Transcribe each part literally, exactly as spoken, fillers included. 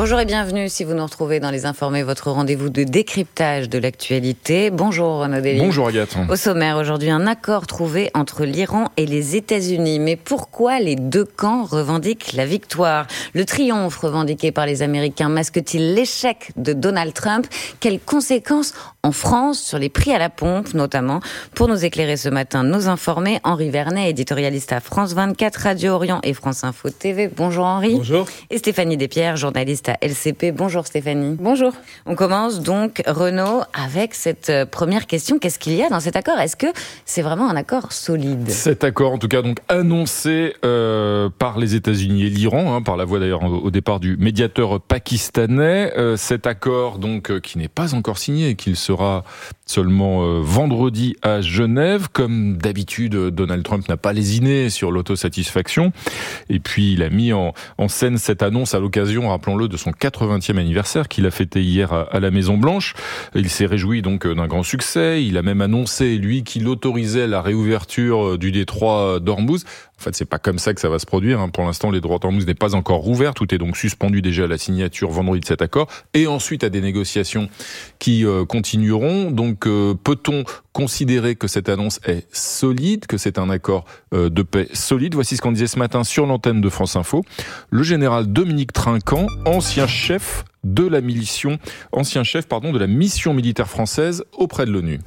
Bonjour et bienvenue si vous nous retrouvez dans Les Informés, votre rendez-vous de décryptage de l'actualité. Bonjour Renaud Dely. Bonjour Agathe. Au sommaire aujourd'hui, un accord trouvé entre l'Iran et les États-Unis. Mais pourquoi les deux camps revendiquent la victoire ? Le triomphe revendiqué par les Américains masque-t-il l'échec de Donald Trump ? Quelles conséquences en France sur les prix à la pompe notamment ? Pour nous éclairer ce matin, nos informés, Henri Vernet, éditorialiste à France vingt-quatre, Radio Orient et France Info T V. Bonjour Henri. Bonjour. Et Stéphanie Despierres, journaliste à L C P. Bonjour Stéphanie. Bonjour. On commence donc, Renaud, avec cette première question. Qu'est-ce qu'il y a dans cet accord ? Est-ce que c'est vraiment un accord solide ? Cet accord, en tout cas, donc annoncé euh, par les États-Unis et l'Iran, hein, par la voix d'ailleurs au départ du médiateur pakistanais. Euh, cet accord, donc, euh, qui n'est pas encore signé, qu'il sera seulement euh, vendredi à Genève. Comme d'habitude, Donald Trump n'a pas lésiné sur l'autosatisfaction. Et puis, il a mis en, en scène cette annonce à l'occasion, rappelons-le, de son quatre-vingtième anniversaire qu'il a fêté hier à, à la Maison-Blanche. Il s'est réjoui donc d'un grand succès. Il a même annoncé, lui, qu'il autorisait la réouverture du détroit d'Ormuz. En fait, c'est pas comme ça que ça va se produire. Hein. Pour l'instant, les droits d'Ormuz n'est pas encore rouvert. Tout est donc suspendu déjà à la signature vendredi de cet accord et ensuite à des négociations qui euh, continueront. Donc, euh, peut-on considérer que cette annonce est solide, que c'est un accord euh, de paix solide ? Voici ce qu'on disait ce matin sur l'antenne de France Info. Le général Dominique Trinquant, ancien chef de la mission, ancien chef, pardon, de la mission militaire française auprès de l'ONU.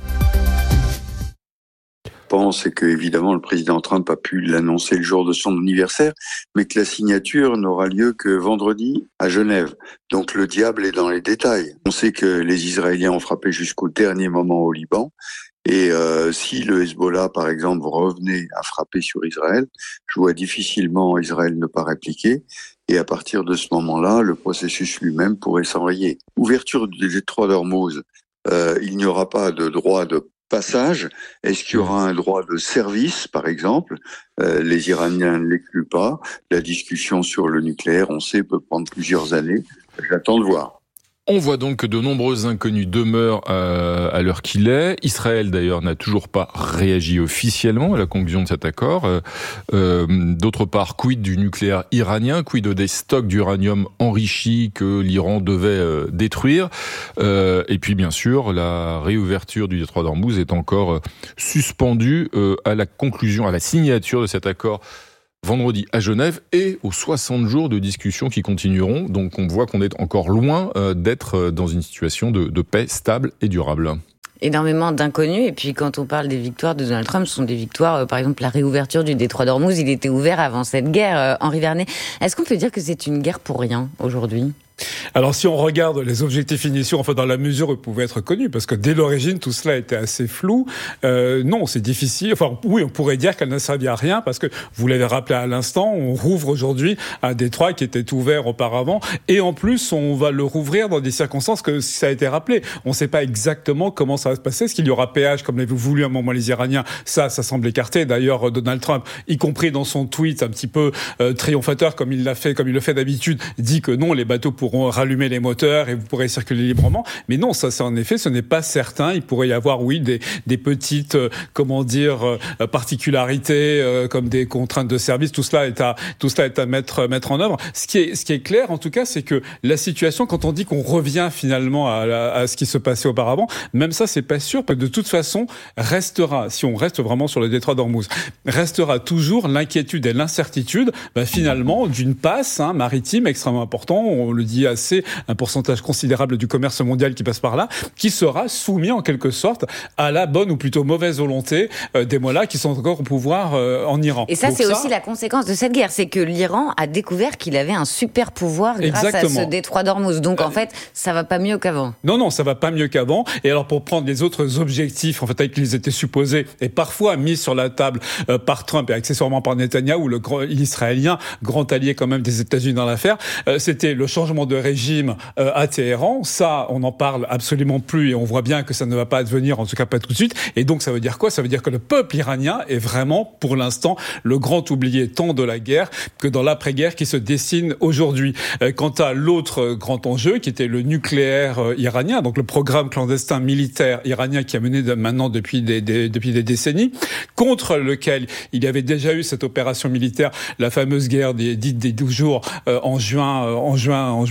C'est que évidemment le président Trump a pu l'annoncer le jour de son anniversaire, mais que la signature n'aura lieu que vendredi à Genève. Donc le diable est dans les détails. On sait que les Israéliens ont frappé jusqu'au dernier moment au Liban, et euh, si le Hezbollah, par exemple, revenait à frapper sur Israël, je vois difficilement Israël ne pas répliquer. Et à partir de ce moment-là, le processus lui-même pourrait s'enrayer. Ouverture du détroit d'Ormuz, euh, il n'y aura pas de droit de passage. Est-ce qu'il y aura un droit de service, par exemple ? euh, Les Iraniens ne l'excluent pas. La discussion sur le nucléaire, on sait, peut prendre plusieurs années. J'attends de voir. On voit donc que de nombreux inconnus demeurent euh, à l'heure qu'il est. Israël, d'ailleurs, n'a toujours pas réagi officiellement à la conclusion de cet accord. Euh, euh, d'autre part, quid du nucléaire iranien, quid des stocks d'uranium enrichi que l'Iran devait euh, détruire. Euh, et puis, bien sûr, la réouverture du détroit d'Ormuz est encore euh, suspendue euh, à la conclusion, à la signature de cet accord vendredi à Genève et aux soixante jours de discussions qui continueront. Donc on voit qu'on est encore loin euh, d'être dans une situation de, de paix stable et durable. Énormément d'inconnus. Et puis quand on parle des victoires de Donald Trump, ce sont des victoires, euh, par exemple la réouverture du détroit d'Ormuz, il était ouvert avant cette guerre. Euh, Henri Vernet, est-ce qu'on peut dire que c'est une guerre pour rien aujourd'hui ? Alors si on regarde les objectifs initiaux, enfin dans la mesure où ils pouvaient être connus, parce que dès l'origine tout cela était assez flou, euh, non c'est difficile, enfin oui on pourrait dire qu'elle n'a servi à rien, parce que vous l'avez rappelé à l'instant, on rouvre aujourd'hui un détroit qui était ouvert auparavant, et en plus on va le rouvrir dans des circonstances que ça a été rappelé. On ne sait pas exactement comment ça va se passer, est-ce qu'il y aura péage comme l'avaient voulu à un moment les Iraniens, ça, ça semble écarté. D'ailleurs Donald Trump, y compris dans son tweet un petit peu euh, triomphateur comme il l'a fait, comme il le fait d'habitude, dit que non, les bateaux pourront rallumer les moteurs et vous pourrez circuler librement. Mais non, ça, c'est en effet, ce n'est pas certain. Il pourrait y avoir, oui, des, des petites, euh, comment dire, euh, particularités, euh, comme des contraintes de service. Tout cela est à, tout cela est à mettre, mettre en œuvre. Ce qui est, ce qui est clair, en tout cas, c'est que la situation, quand on dit qu'on revient finalement à, à, à ce qui se passait auparavant, même ça, c'est pas sûr, parce que de toute façon, restera, si on reste vraiment sur le détroit d'Ormuz, restera toujours l'inquiétude et l'incertitude, bah, finalement, d'une passe, hein, maritime extrêmement important. On le dit assez, un pourcentage considérable du commerce mondial qui passe par là, qui sera soumis en quelque sorte à la bonne ou plutôt mauvaise volonté euh, des mollahs qui sont encore au pouvoir euh, en Iran. Et ça, Donc c'est ça, aussi la conséquence de cette guerre, c'est que l'Iran a découvert qu'il avait un super pouvoir grâce Exactement. à ce détroit d'Ormuz. Donc en fait, ça va pas mieux qu'avant. Non, non, ça va pas mieux qu'avant. Et alors pour prendre les autres objectifs, en fait, avec qu'ils étaient supposés et parfois mis sur la table euh, par Trump et accessoirement par Netanyahou, le grand l'israélien, grand allié quand même des États-Unis dans l'affaire, euh, c'était le changement de régime euh, à Téhéran. Ça, on n'en parle absolument plus et on voit bien que ça ne va pas advenir, en tout cas pas tout de suite. Et donc ça veut dire quoi ? Ça veut dire que le peuple iranien est vraiment, pour l'instant, le grand oublié tant de la guerre que dans l'après-guerre qui se dessine aujourd'hui. Euh, quant à l'autre grand enjeu, qui était le nucléaire euh, iranien, donc le programme clandestin militaire iranien qui a mené de, maintenant depuis des, des, depuis des décennies, contre lequel il y avait déjà eu cette opération militaire, la fameuse guerre des, dite des douze jours euh, en juin, euh, en juin, en juin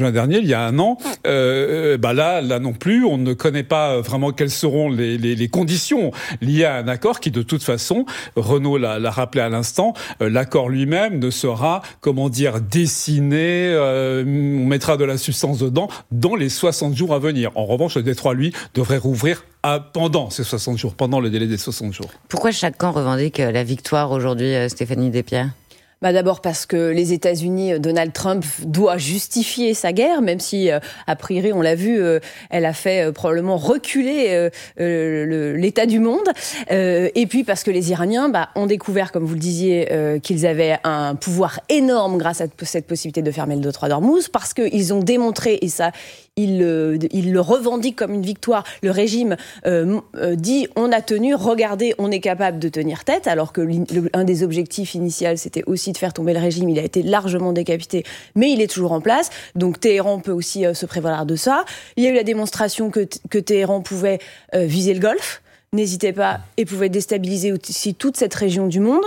juin dernier, il y a un an. Euh, bah là, là non plus, on ne connaît pas vraiment quelles seront les, les, les conditions liées à un accord qui, de toute façon, Renaud l'a, l'a rappelé à l'instant, euh, l'accord lui-même ne sera, comment dire, dessiné, euh, on mettra de la substance dedans dans les soixante jours à venir. En revanche, le détroit, lui, devrait rouvrir à, pendant ces soixante jours, pendant le délai des soixante jours. Pourquoi chaque camp revendique la victoire aujourd'hui, Stéphanie Despierres ? Bah d'abord parce que les États-Unis, Donald Trump doit justifier sa guerre, même si, euh, a priori, on l'a vu, euh, elle a fait euh, probablement reculer euh, euh, le, l'état du monde. Euh, et puis parce que les Iraniens bah, ont découvert, comme vous le disiez, euh, qu'ils avaient un pouvoir énorme grâce à cette possibilité de fermer le détroit d'Ormuz, parce qu'ils ont démontré, et ça, ils le, ils le revendiquent comme une victoire. Le régime euh, euh, dit on a tenu, regardez, on est capable de tenir tête, alors que l'un des objectifs initiaux, c'était aussi de faire tomber le régime. Il a été largement décapité, mais il est toujours en place. Donc Téhéran peut aussi euh, se prévaloir de ça. Il y a eu la démonstration que, que Téhéran pouvait euh, viser le Golfe, n'hésitait pas, et pouvait déstabiliser aussi toute cette région du monde.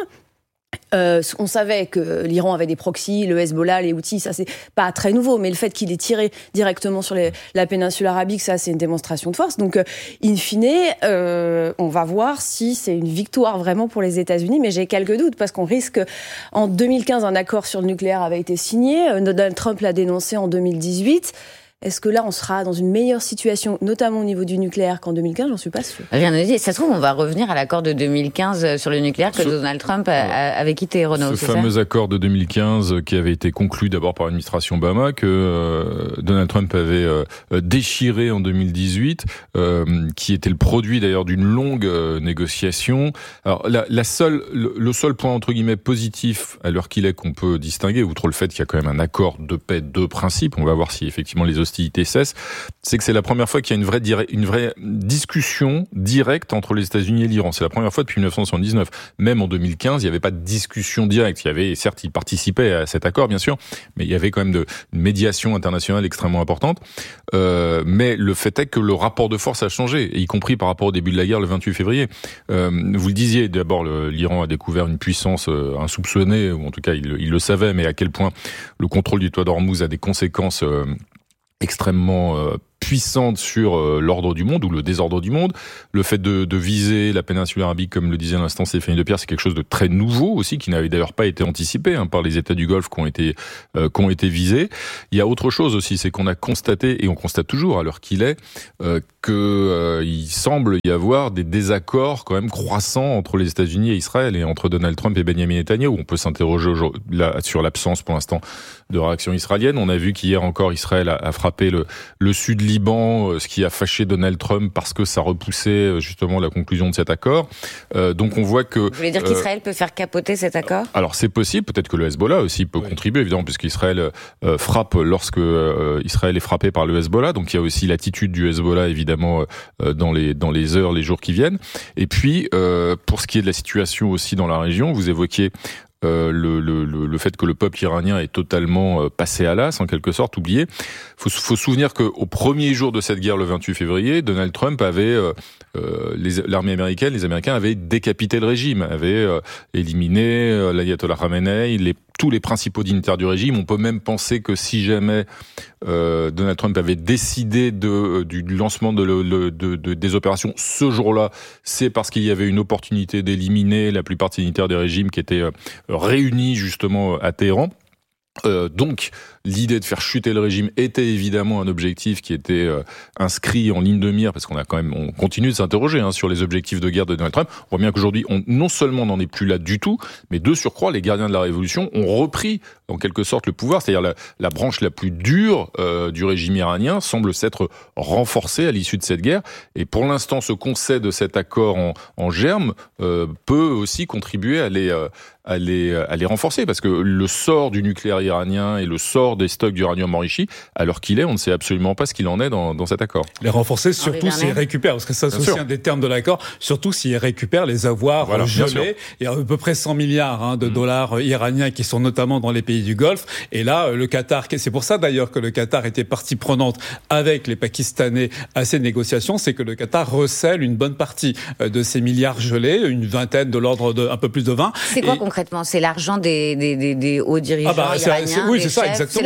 Euh, on savait que l'Iran avait des proxys, le Hezbollah, les Houthis, ça c'est pas très nouveau, mais le fait qu'il ait tiré directement sur les, la péninsule arabique, ça c'est une démonstration de force. Donc, euh, in fine, euh, on va voir si c'est une victoire vraiment pour les États-Unis, mais j'ai quelques doutes parce qu'on risque, en deux mille quinze, un accord sur le nucléaire avait été signé, Donald Trump l'a dénoncé en deux mille dix-huit. Est-ce que là, on sera dans une meilleure situation, notamment au niveau du nucléaire, qu'en deux mille quinze ? J'en suis pas sûre. Rien ne dit. Ça se trouve, on va revenir à l'accord de deux mille quinze sur le nucléaire que Ce... Donald Trump a, a, avait quitté, Renaud. Ce fameux ça accord de deux mille quinze qui avait été conclu d'abord par l'administration Obama, que euh, Donald Trump avait euh, déchiré en deux mille dix-huit, euh, qui était le produit d'ailleurs d'une longue euh, négociation. Alors, la, la seule, le, le seul point entre guillemets positif à l'heure qu'il est qu'on peut distinguer, outre le fait qu'il y a quand même un accord de paix de principe, on va voir si effectivement les hostilités cessent, c'est que c'est la première fois qu'il y a une vraie, une vraie discussion directe entre les États-Unis et l'Iran. C'est la première fois depuis dix-neuf cent soixante-dix-neuf. Même en deux mille quinze, il n'y avait pas de discussion directe. Il y avait, certes, ils participaient à cet accord, bien sûr, mais il y avait quand même de, une médiation internationale extrêmement importante. Euh, mais le fait est que le rapport de force a changé, y compris par rapport au début de la guerre le vingt-huit février. Euh, vous le disiez, d'abord, le, l'Iran a découvert une puissance euh, insoupçonnée, ou en tout cas, il, il le savait, mais à quel point le contrôle du détroit d'Ormuz a des conséquences euh, extrêmement euh, puissante sur euh, l'ordre du monde ou le désordre du monde. Le fait de, de viser la péninsule arabique, comme le disait à l'instant Stéphanie Despierres, c'est quelque chose de très nouveau aussi, qui n'avait d'ailleurs pas été anticipé hein, par les États du Golfe qui ont été euh, qui ont été visés. Il y a autre chose aussi, c'est qu'on a constaté, et on constate toujours à l'heure qu'il est, euh, que euh, il semble y avoir des désaccords quand même croissants entre les États-Unis et Israël, et entre Donald Trump et Benjamin Netanyahu. On peut s'interroger là, sur l'absence pour l'instant de réaction israélienne. On a vu qu'hier encore Israël a, a frappé le, le sud Liban, ce qui a fâché Donald Trump parce que ça repoussait justement la conclusion de cet accord. Euh, donc on voit que... Vous voulez dire euh, qu'Israël peut faire capoter cet accord ? Alors c'est possible, peut-être que le Hezbollah aussi peut oui. contribuer, évidemment, puisqu'Israël euh, frappe lorsque euh, Israël est frappé par le Hezbollah. Donc il y a aussi l'attitude du Hezbollah, évidemment, euh, dans les dans les heures, les jours qui viennent. Et puis, euh, pour ce qui est de la situation aussi dans la région, vous évoquiez Euh, le, le, le fait que le peuple iranien est totalement euh, passé à l'as, en quelque sorte, oublié. Faut, faut se souvenir qu'au premier jour de cette guerre, le vingt-huit février, Donald Trump avait, euh, euh, les, l'armée américaine, les Américains avaient décapité le régime, avaient euh, éliminé euh, l'ayatollah Khamenei, les tous les principaux dignitaires du régime. On peut même penser que si jamais euh, Donald Trump avait décidé de, du lancement de, de, de, de, des opérations ce jour-là, c'est parce qu'il y avait une opportunité d'éliminer la plupart des dignitaires des régimes qui étaient euh, réunis justement à Téhéran. Euh, donc, l'idée de faire chuter le régime était évidemment un objectif qui était euh, inscrit en ligne de mire, parce qu'on a quand même, on continue de s'interroger hein, sur les objectifs de guerre de Donald Trump. On voit bien qu'aujourd'hui, on, non seulement n'en est plus là du tout, mais de surcroît, les gardiens de la révolution ont repris en quelque sorte le pouvoir, c'est-à-dire la, la branche la plus dure euh, du régime iranien semble s'être renforcée à l'issue de cette guerre. Et pour l'instant, ce qu'on sait de cet accord en, en germe euh, peut aussi contribuer à les euh, à les à les renforcer, parce que le sort du nucléaire iranien et le sort des stocks d'uranium enrichi, alors qu'il est, on ne sait absolument pas ce qu'il en est dans, dans cet accord. Les renforcer, surtout s'ils récupèrent, parce que ça c'est aussi un des termes de l'accord, surtout s'ils récupèrent les avoirs voilà, gelés. Il y a à peu près cent milliards hein, de mmh. dollars iraniens qui sont notamment dans les pays du Golfe. Et là, le Qatar, c'est pour ça d'ailleurs que le Qatar était partie prenante avec les Pakistanais à ces négociations, c'est que le Qatar recèle une bonne partie de ces milliards gelés, une vingtaine de l'ordre de un peu plus de vingt. C'est quoi et... concrètement ? C'est l'argent des, des, des, des hauts dirigeants ah bah, iraniens. C'est, oui, c'est ça, exactement. C'est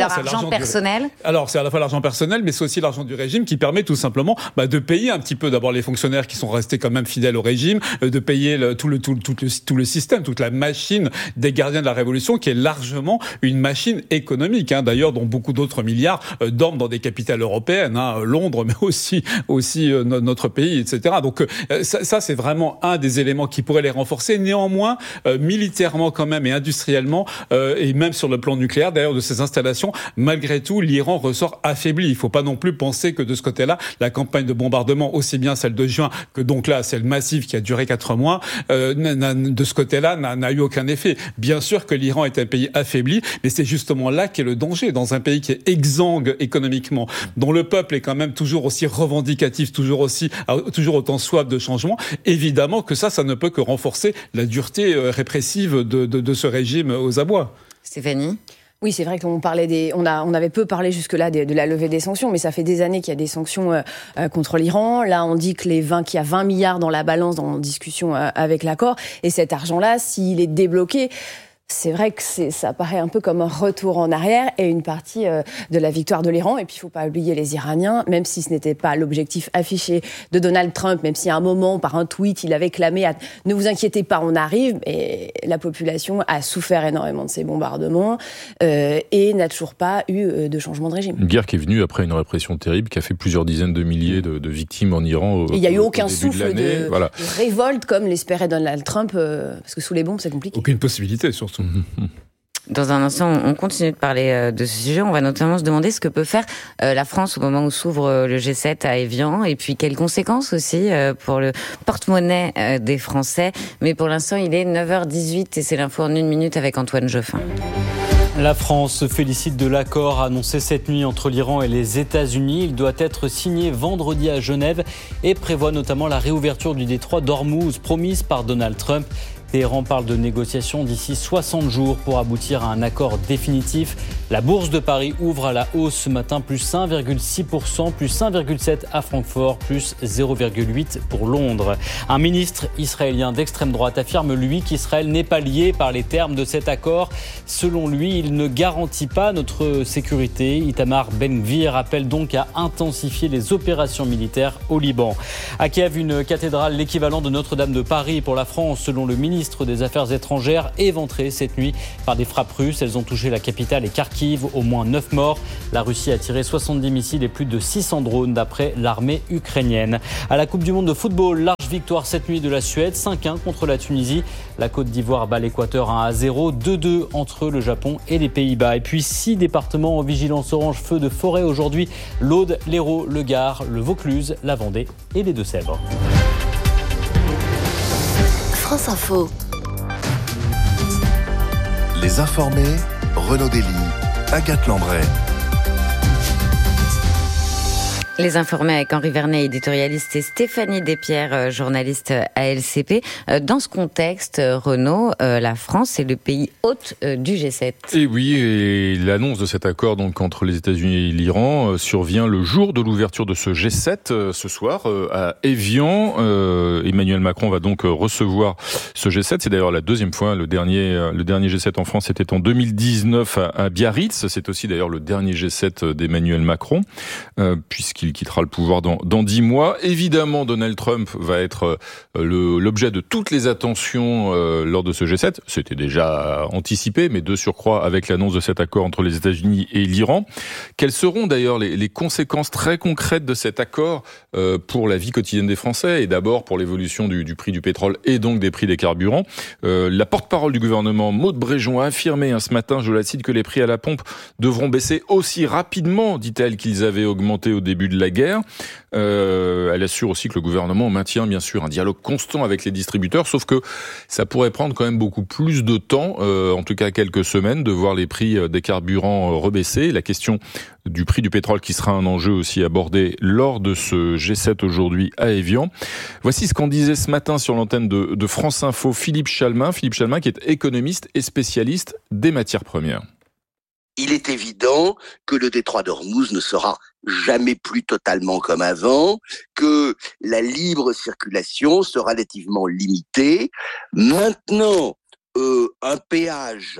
leur argent personnel. Du... Alors, c'est à la fois l'argent personnel, mais c'est aussi l'argent du régime qui permet tout simplement bah, de payer un petit peu d'abord les fonctionnaires qui sont restés quand même fidèles au régime, de payer le, tout, le, tout, tout, le, tout le système, toute la machine des gardiens de la Révolution, qui est largement une machine économique, hein, d'ailleurs, dont beaucoup d'autres milliards euh, dorment dans des capitales européennes, hein, Londres, mais aussi, aussi euh, notre pays, et cetera. Donc euh, ça, ça, c'est vraiment un des éléments qui pourrait les renforcer. Néanmoins, euh, militairement quand même et industriellement, euh, et même sur le plan nucléaire, d'ailleurs, de ces installations, malgré tout, l'Iran ressort affaibli. Il ne faut pas non plus penser que de ce côté-là, la campagne de bombardement, aussi bien celle de juin que donc là, celle massive qui a duré quatre mois, euh, de ce côté-là, n'a, n'a eu aucun effet. Bien sûr que l'Iran est un pays affaibli, mais c'est justement là qu'est le danger, dans un pays qui est exsangue économiquement, dont le peuple est quand même toujours aussi revendicatif, toujours aussi, toujours autant soif de changement. Évidemment que ça, ça ne peut que renforcer la dureté répressive de, de, de ce régime aux abois. Stéphanie ? Oui, c'est vrai qu'on parlait des, on a, on avait peu parlé jusque-là de, de la levée des sanctions, mais ça fait des années qu'il y a des sanctions euh, contre l'Iran. Là, on dit que les vingt, qu'il y a vingt milliards dans la balance en discussion euh, avec l'accord. Et cet argent-là, s'il est débloqué, c'est vrai que c'est, ça paraît un peu comme un retour en arrière et une partie euh, de la victoire de l'Iran. Et puis, il ne faut pas oublier les Iraniens, même si ce n'était pas l'objectif affiché de Donald Trump, même si à un moment, par un tweet, il avait clamé à, « Ne vous inquiétez pas, on arrive ». Et la population a souffert énormément de ces bombardements euh, et n'a toujours pas eu euh, de changement de régime. Une guerre qui est venue après une répression terrible, qui a fait plusieurs dizaines de milliers de, de victimes en Iran. Au, il n'y a eu au, aucun au souffle de, de, voilà. de révolte comme l'espérait Donald Trump, euh, parce que sous les bombes, c'est compliqué. Aucune possibilité, surtout. Dans un instant, on continue de parler de ce sujet. On va notamment se demander ce que peut faire la France au moment où s'ouvre le G sept à Évian et puis quelles conséquences aussi pour le porte-monnaie des Français. Mais pour l'instant, il est neuf heures dix-huit et c'est l'info en une minute avec Antoine Geoffin. La France se félicite de l'accord annoncé cette nuit entre l'Iran et les États-Unis. Il doit être signé vendredi à Genève et prévoit notamment la réouverture du détroit d'Ormuz promise par Donald Trump. Téhéran parle de négociations d'ici soixante jours pour aboutir à un accord définitif. La bourse de Paris ouvre à la hausse ce matin, plus un virgule six pour cent, plus un virgule sept pour cent à Francfort, plus zéro virgule huit pour pour Londres. Un ministre israélien d'extrême droite affirme, lui, qu'Israël n'est pas lié par les termes de cet accord. Selon lui, il ne garantit pas notre sécurité. Itamar Ben-Gvir appelle donc à intensifier les opérations militaires au Liban. À Kiev, une cathédrale, l'équivalent de Notre-Dame de Paris pour la France, selon le ministre des Affaires étrangères, éventrée cette nuit par des frappes russes. Elles ont touché la capitale et Kharkiv, au moins neuf morts. La Russie a tiré soixante-dix missiles et plus de six cents drones d'après l'armée ukrainienne. À la Coupe du Monde de football, large victoire cette nuit de la Suède, cinq un contre la Tunisie. La Côte d'Ivoire bat l'Équateur un à zéro, deux deux entre le Japon et les Pays-Bas. Et puis six départements en vigilance orange feu de forêt aujourd'hui. L'Aude, l'Hérault, le Gard, le Vaucluse, la Vendée et les Deux-Sèvres. France Info. Les informés, Renaud Dely, Agathe Lambray. Les informés avec Henri Vernet, éditorialiste, et Stéphanie Despierres, journaliste à L C P. Dans ce contexte, Renaud, la France est le pays hôte du G sept. Et oui, et l'annonce de cet accord donc entre les États-Unis et l'Iran survient le jour de l'ouverture de ce G sept ce soir à Évian. Emmanuel Macron va donc recevoir ce G sept. C'est d'ailleurs la deuxième fois. Le dernier, le dernier G sept en France était en deux mille dix-neuf à Biarritz. C'est aussi d'ailleurs le dernier G sept d'Emmanuel Macron, puisqu'il Il quittera le pouvoir dans, dans dix mois. Évidemment, Donald Trump va être le, l'objet de toutes les attentions euh, lors de ce G sept. C'était déjà anticipé, mais de surcroît avec l'annonce de cet accord entre les États-Unis et l'Iran. Quelles seront d'ailleurs les, les conséquences très concrètes de cet accord euh, pour la vie quotidienne des Français et d'abord pour l'évolution du, du prix du pétrole et donc des prix des carburants? euh, La porte-parole du gouvernement, Maud Bréjon, a affirmé hein, ce matin, je la cite, que les prix à la pompe devront baisser aussi rapidement, dit-elle, qu'ils avaient augmenté au début de la guerre. Euh, elle assure aussi que le gouvernement maintient bien sûr un dialogue constant avec les distributeurs, sauf que ça pourrait prendre quand même beaucoup plus de temps, euh, en tout cas quelques semaines, de voir les prix des carburants rebaisser. La question du prix du pétrole qui sera un enjeu aussi abordé lors de ce G sept aujourd'hui à Évian. Voici ce qu'en disait ce matin sur l'antenne de, de France Info Philippe Chalmin. Philippe Chalmin qui est économiste et spécialiste des matières premières. Il est évident que le détroit d'Ormuz ne sera jamais plus totalement comme avant, que la libre circulation sera relativement limitée. Maintenant, euh, un péage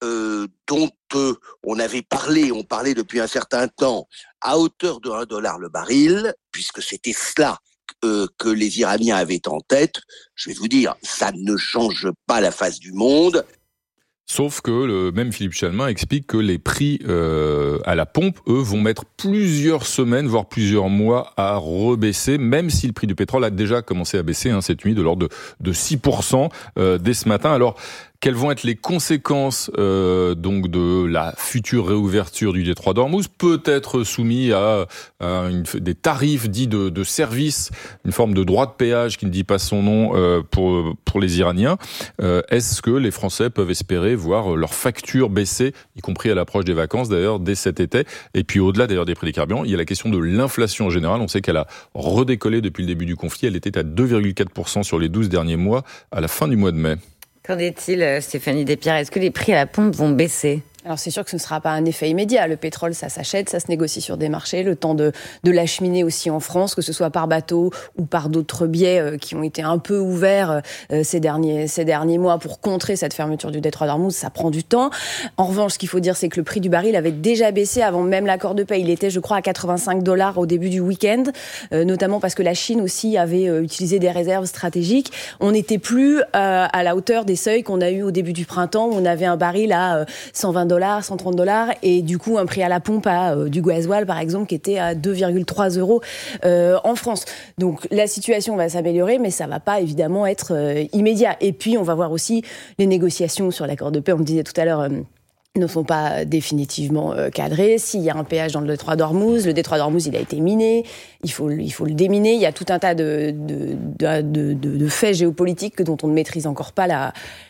euh, dont euh, on avait parlé, on parlait depuis un certain temps, à hauteur de un dollar le baril, puisque c'était cela euh, que les Iraniens avaient en tête, je vais vous dire, ça ne change pas la face du monde. Sauf que le même Philippe Chalmin explique que les prix euh, à la pompe, eux, vont mettre plusieurs semaines, voire plusieurs mois à rebaisser, même si le prix du pétrole a déjà commencé à baisser hein, cette nuit de l'ordre de, de six pour cent euh, dès ce matin. Alors, quelles vont être les conséquences euh, donc de la future réouverture du détroit d'Ormuz, peut-être soumis à, à une, des tarifs dits de, de service, une forme de droit de péage qui ne dit pas son nom euh, pour pour les Iraniens. Euh, est-ce que les Français peuvent espérer voir leurs factures baisser, y compris à l'approche des vacances d'ailleurs dès cet été? Et puis au-delà d'ailleurs des prix des carburants, il y a la question de l'inflation en général. On sait qu'elle a redécollé depuis le début du conflit. Elle était à deux virgule quatre pour cent sur les douze derniers mois à la fin du mois de mai. Qu'en est-il, Stéphanie Despierres? Est-ce que les prix à la pompe vont baisser? Alors c'est sûr que ce ne sera pas un effet immédiat. Le pétrole, ça s'achète, ça se négocie sur des marchés. Le temps de, de l'acheminer aussi en France, que ce soit par bateau ou par d'autres biais euh, qui ont été un peu ouverts euh, ces, derniers, ces derniers mois pour contrer cette fermeture du détroit d'Ormuz, ça prend du temps. En revanche, ce qu'il faut dire, c'est que le prix du baril avait déjà baissé avant même l'accord de paix. Il était, je crois, à quatre-vingt-cinq dollars au début du week-end, euh, notamment parce que la Chine aussi avait euh, utilisé des réserves stratégiques. On n'était plus euh, à la hauteur des seuils qu'on a eu au début du printemps, où on avait un baril à euh, cent vingt dollars, cent trente dollars, et du coup un prix à la pompe à euh, du gasoil par exemple qui était à deux virgule trois euros euh, en France. Donc la situation va s'améliorer, mais ça va pas évidemment être euh, immédiat. Et puis on va voir aussi les négociations sur l'accord de paix. On le disait tout à l'heure. Euh, ne sont pas définitivement euh, cadrés. S'il y a un péage dans le détroit d'Ormuz, le détroit d'Ormuz, il a été miné, il faut, il faut le déminer. Il y a tout un tas de, de, de, de, de, de faits géopolitiques dont on ne maîtrise encore pas la,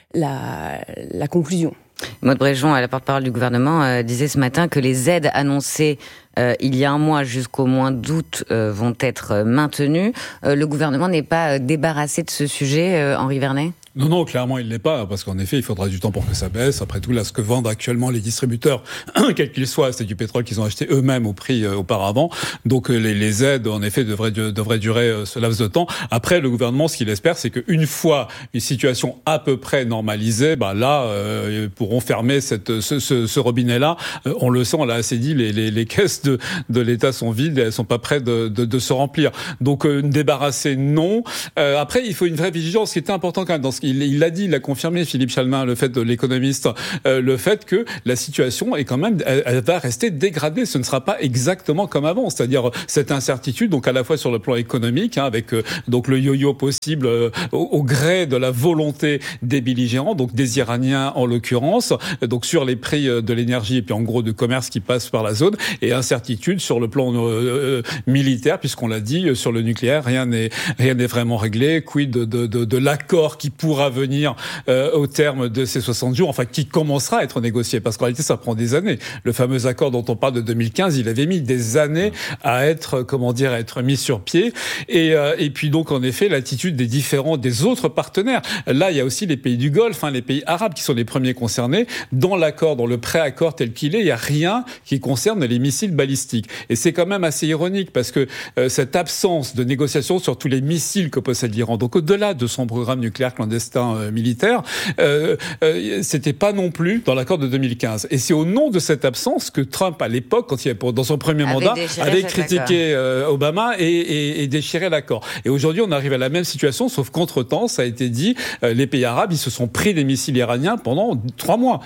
la, la conclusion. Maud Bréjon, la porte-parole du gouvernement, euh, disait ce matin que les aides annoncées euh, il y a un mois jusqu'au mois d'août euh, vont être maintenues. Euh, le gouvernement n'est pas débarrassé de ce sujet, euh, Henri Vernet ? Non, non, clairement, il ne l'est pas, parce qu'en effet, il faudra du temps pour que ça baisse. Après tout, là, ce que vendent actuellement les distributeurs, quels qu'ils soient, c'est du pétrole qu'ils ont acheté eux-mêmes au prix euh, auparavant. Donc, euh, les, les aides, en effet, devraient, devraient durer euh, ce laps de temps. Après, le gouvernement, ce qu'il espère, c'est qu'une fois une situation à peu près normalisée, bah là, euh, ils pourront fermer cette, ce, ce, ce robinet-là. Euh, on le sent, on l'a assez dit, les, les, les caisses de, de l'État sont vides, elles sont pas prêtes de, de, de se remplir. Donc, euh, débarrasser, non. Euh, après, il faut une vraie vigilance. Ce qui était important quand même dans ce Il, il l'a dit, il l'a confirmé, Philippe Chalmin, le fait de l'économiste, euh, le fait que la situation est quand même, elle, elle va rester dégradée. Ce ne sera pas exactement comme avant, c'est-à-dire cette incertitude, donc à la fois sur le plan économique, hein, avec euh, donc le yo-yo possible euh, au, au gré de la volonté des belligérants, donc des Iraniens en l'occurrence, donc sur les prix de l'énergie et puis en gros de commerce qui passe par la zone, et incertitude sur le plan euh, militaire, puisqu'on l'a dit, sur le nucléaire, rien n'est rien n'est vraiment réglé. Quid de, de, de, de l'accord qui pourra venir euh, au terme de ces soixante jours, enfin qui commencera à être négocié, parce qu'en réalité ça prend des années. Le fameux accord dont on parle de deux mille quinze, il avait mis des années à être, comment dire, à être mis sur pied. Et, euh, et puis donc en effet l'attitude des différents, des autres partenaires. Là il y a aussi les pays du Golfe, hein, les pays arabes qui sont les premiers concernés. Dans l'accord, dans le pré-accord tel qu'il est, il n'y a rien qui concerne les missiles balistiques. Et c'est quand même assez ironique parce que euh, cette absence de négociation sur tous les missiles que possède l'Iran, donc au-delà de son programme nucléaire clandestin euh, militaire, euh, euh, c'était pas non plus dans l'accord de deux mille quinze. Et c'est au nom de cette absence que Trump, à l'époque, quand il avait, dans son premier avait mandat, avait critiqué euh, Obama et, et, et déchiré l'accord. Et aujourd'hui, on arrive à la même situation, sauf qu'entre-temps, ça a été dit, euh, les pays arabes, ils se sont pris des missiles iraniens pendant trois mois.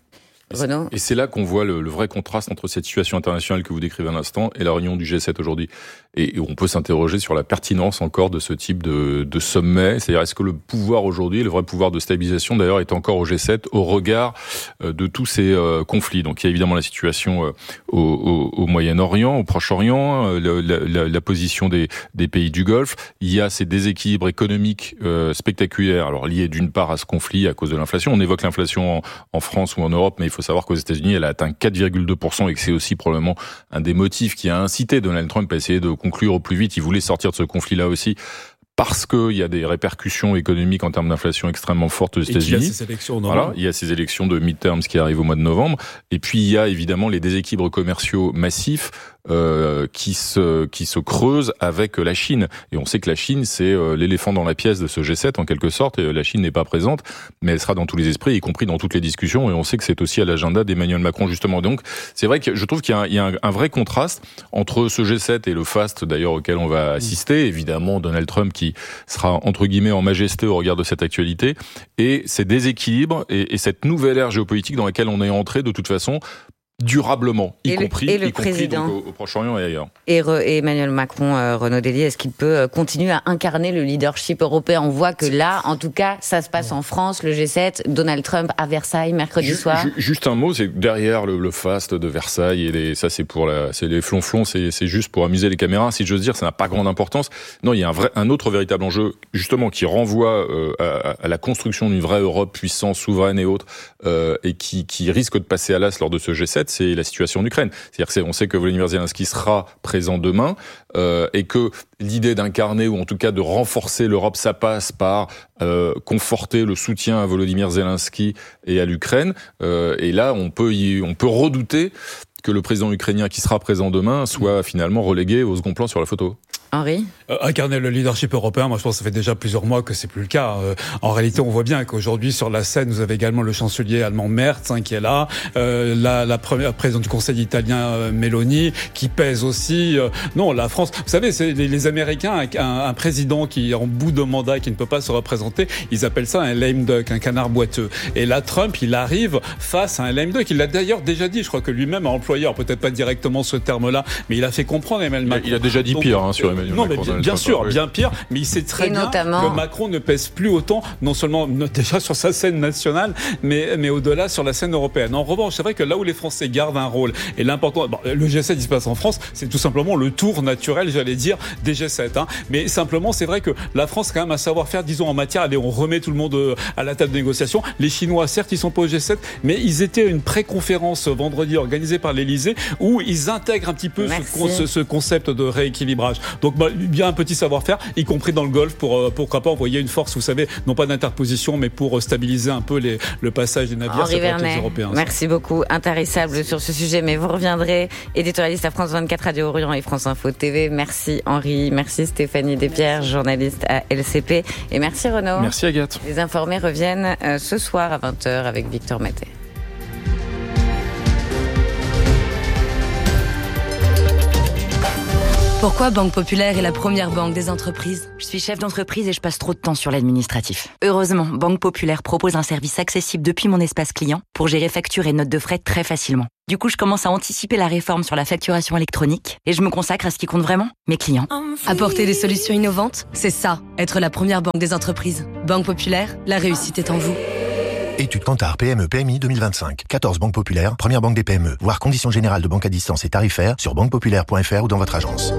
Renaud. Et c'est là qu'on voit le, le vrai contraste entre cette situation internationale que vous décrivez à l'instant et la réunion du G sept aujourd'hui. Et, et on peut s'interroger sur la pertinence encore de ce type de, de sommet. C'est-à-dire, est-ce que le pouvoir aujourd'hui, le vrai pouvoir de stabilisation d'ailleurs, est encore au G sept au regard euh, de tous ces euh, conflits. Donc il y a évidemment la situation euh, au, au, au Moyen-Orient, au Proche-Orient, euh, la, la, la position des, des pays du Golfe. Il y a ces déséquilibres économiques euh, spectaculaires, alors liés d'une part à ce conflit à cause de l'inflation. On évoque l'inflation en, en France ou en Europe, mais il faut Il faut savoir qu'aux États-Unis, elle a atteint quatre virgule deux pour cent et que c'est aussi probablement un des motifs qui a incité Donald Trump à essayer de conclure au plus vite. Il voulait sortir de ce conflit-là aussi parce qu'il y a des répercussions économiques en termes d'inflation extrêmement fortes aux États-Unis. Et qu'il y a ces élections en novembre. Voilà, il y a ces élections de midterms qui arrivent au mois de novembre. Et puis il y a évidemment les déséquilibres commerciaux massifs euh, qui se qui se creusent avec la Chine. Et on sait que la Chine, c'est euh, l'éléphant dans la pièce de ce G sept en quelque sorte. Et la Chine n'est pas présente, mais elle sera dans tous les esprits, y compris dans toutes les discussions. Et on sait que c'est aussi à l'agenda d'Emmanuel Macron justement. Donc c'est vrai que je trouve qu'il y a un, il y a un, un vrai contraste entre ce G sept et le faste d'ailleurs auquel on va assister. Évidemment, Donald Trump qui sera entre guillemets en majesté au regard de cette actualité, et ces déséquilibres et, et cette nouvelle ère géopolitique dans laquelle on est entré de toute façon durablement, y et compris, le, et le y compris président donc au, au Proche-Orient et ailleurs. Et, Re, et Emmanuel Macron, euh, Renaud Dely, est-ce qu'il peut continuer à incarner le leadership européen? On voit que là, en tout cas, ça se passe en France, le G sept, Donald Trump à Versailles mercredi Ju- soir. ju- Juste un mot, c'est que derrière le, le faste de Versailles et les, ça c'est pour la, c'est les flonflons, c'est, c'est juste pour amuser les caméras, si j'ose dire, ça n'a pas grande importance. Non, il y a un vrai, un autre véritable enjeu, justement, qui renvoie euh, à, à la construction d'une vraie Europe puissante, souveraine et autre, euh, et qui, qui risque de passer à l'as lors de ce G sept, c'est la situation d'Ukraine. C'est-à-dire que on sait que Volodymyr Zelensky sera présent demain euh, et que l'idée d'incarner ou en tout cas de renforcer l'Europe, ça passe par euh, conforter le soutien à Volodymyr Zelensky et à l'Ukraine. Euh, et là, on peut y, on peut redouter que le président ukrainien qui sera présent demain soit finalement relégué au second plan sur la photo. Henri ? euh, Incarner le leadership européen, moi je pense que ça fait déjà plusieurs mois que c'est plus le cas. Euh, en réalité, on voit bien qu'aujourd'hui sur la scène, vous avez également le chancelier allemand Merz hein, qui est là, euh, la, la première présidente du Conseil italien euh, Meloni qui pèse aussi. Euh, non, la France, vous savez, c'est les, les Américains, un, un président qui est en bout de mandat, qui ne peut pas se représenter, ils appellent ça un lame duck, un canard boiteux. Et là, Trump, il arrive face à un lame duck. Il l'a d'ailleurs déjà dit, je crois que lui-même a employé, alors peut-être pas directement ce terme-là, mais il a fait comprendre Emmanuel Macron. Il a déjà dit Donc, pire hein, sur Emmanuel non, Macron. mais bien, bien sûr, oui. bien pire, mais il sait très et bien notamment... que Macron ne pèse plus autant, non seulement déjà sur sa scène nationale, mais, mais au-delà sur la scène européenne. En revanche, c'est vrai que là où les Français gardent un rôle, et l'important, bon, le G sept, il se passe en France, c'est tout simplement le tour naturel, j'allais dire, des G sept. Hein. Mais simplement, c'est vrai que la France, quand même, a savoir-faire, disons, en matière, allez, on remet tout le monde à la table de négociation. Les Chinois, certes, ils sont pas au G sept, mais ils étaient à une pré-conférence vendredi organisée par l'Élysée où ils intègrent un petit peu ce, ce, ce concept de rééquilibrage. Donc, bah, il y a un petit savoir-faire, y compris dans le Golfe, pour pourquoi pas envoyer une force, vous savez, non pas d'interposition, mais pour stabiliser un peu les, le passage des navires Henri Vernet, européens. Merci beaucoup, intarissable merci. Sur ce sujet, mais vous reviendrez, éditorialiste à France vingt-quatre, Radio Orient et France Info T V. Merci Henri, merci Stéphanie Despierres, journaliste à L C P, et merci Renaud. Merci Agathe. Les informés reviennent euh, ce soir à vingt heures avec Victor Mété. Pourquoi Banque Populaire est la première banque des entreprises ? Je suis chef d'entreprise et je passe trop de temps sur l'administratif. Heureusement, Banque Populaire propose un service accessible depuis mon espace client pour gérer factures et notes de frais très facilement. Du coup, je commence à anticiper la réforme sur la facturation électronique et je me consacre à ce qui compte vraiment, mes clients. Apporter des solutions innovantes, c'est ça, être la première banque des entreprises. Banque Populaire, la réussite est en vous. Étude Kantar P M E P M I deux mille vingt-cinq. quatorze banques populaires, première banque des P M E. Voir conditions générales de banque à distance et tarifaires sur banque populaire point f r ou dans votre agence.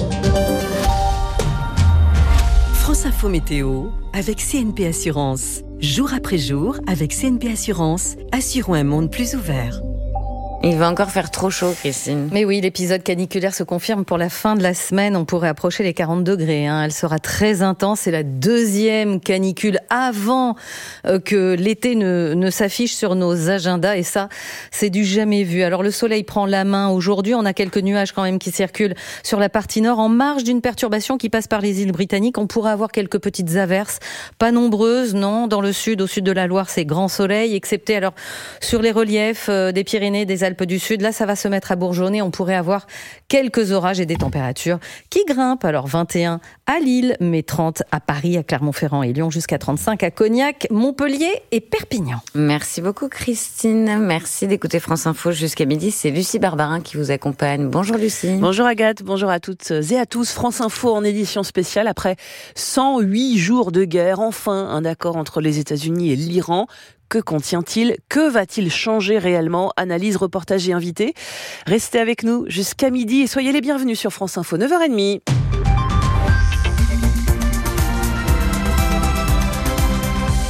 France Info Météo avec C N P Assurance. Jour après jour, avec C N P Assurance, assurons un monde plus ouvert. Il va encore faire trop chaud, Christine. Mais oui, l'épisode caniculaire se confirme pour la fin de la semaine. On pourrait approcher les quarante degrés. Hein. Elle sera très intense. C'est la deuxième canicule avant euh, que l'été ne, ne s'affiche sur nos agendas. Et ça, c'est du jamais vu. Alors, le soleil prend la main aujourd'hui. On a quelques nuages quand même qui circulent sur la partie nord. En marge d'une perturbation qui passe par les îles britanniques, on pourrait avoir quelques petites averses. Pas nombreuses, non. Dans le sud, au sud de la Loire, c'est grand soleil, excepté alors sur les reliefs euh, des Pyrénées, des Alpes du Sud. Là, ça va se mettre à bourgeonner. On pourrait avoir quelques orages et des températures qui grimpent. Alors, vingt et un à Lille, mais trente à Paris, à Clermont-Ferrand et Lyon, jusqu'à trente-cinq à Cognac, Montpellier et Perpignan. Merci beaucoup, Christine. Merci d'écouter France Info jusqu'à midi. C'est Lucie Barbarin qui vous accompagne. Bonjour, Lucie. Bonjour, Agathe. Bonjour à toutes et à tous. France Info en édition spéciale après cent huit jours de guerre. Enfin, un accord entre les États-Unis et l'Iran. Que contient-il ? Que va-t-il changer réellement ? Analyse, reportage et invité. Restez avec nous jusqu'à midi et soyez les bienvenus sur France Info, neuf heures trente.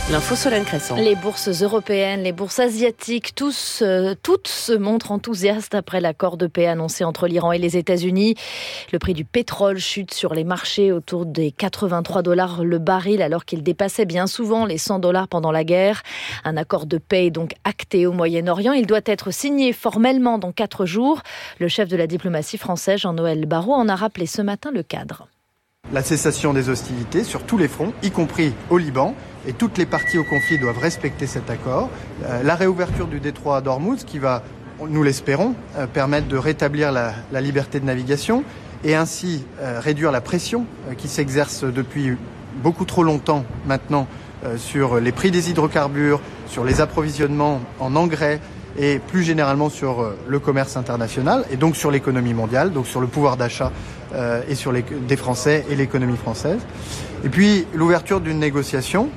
L'info Solène Crescent. Les bourses européennes, les bourses asiatiques, tous, euh, toutes se montrent enthousiastes après l'accord de paix annoncé entre l'Iran et les États-Unis. Le prix du pétrole chute sur les marchés autour des quatre-vingt-trois dollars le baril, alors qu'il dépassait bien souvent les cent dollars pendant la guerre. Un accord de paix est donc acté au Moyen-Orient. Il doit être signé formellement dans quatre jours. Le chef de la diplomatie française, Jean-Noël Barrot, en a rappelé ce matin le cadre. La cessation des hostilités sur tous les fronts, y compris au Liban, et toutes les parties au conflit doivent respecter cet accord. Euh, la réouverture du détroit d'Ormuz qui va, nous l'espérons, euh, permettre de rétablir la, la liberté de navigation et ainsi euh, réduire la pression euh, qui s'exerce depuis beaucoup trop longtemps maintenant euh, sur les prix des hydrocarbures, sur les approvisionnements en engrais et plus généralement sur euh, le commerce international et donc sur l'économie mondiale, donc sur le pouvoir d'achat euh, et sur les, des Français et l'économie française. Et puis l'ouverture d'une négociation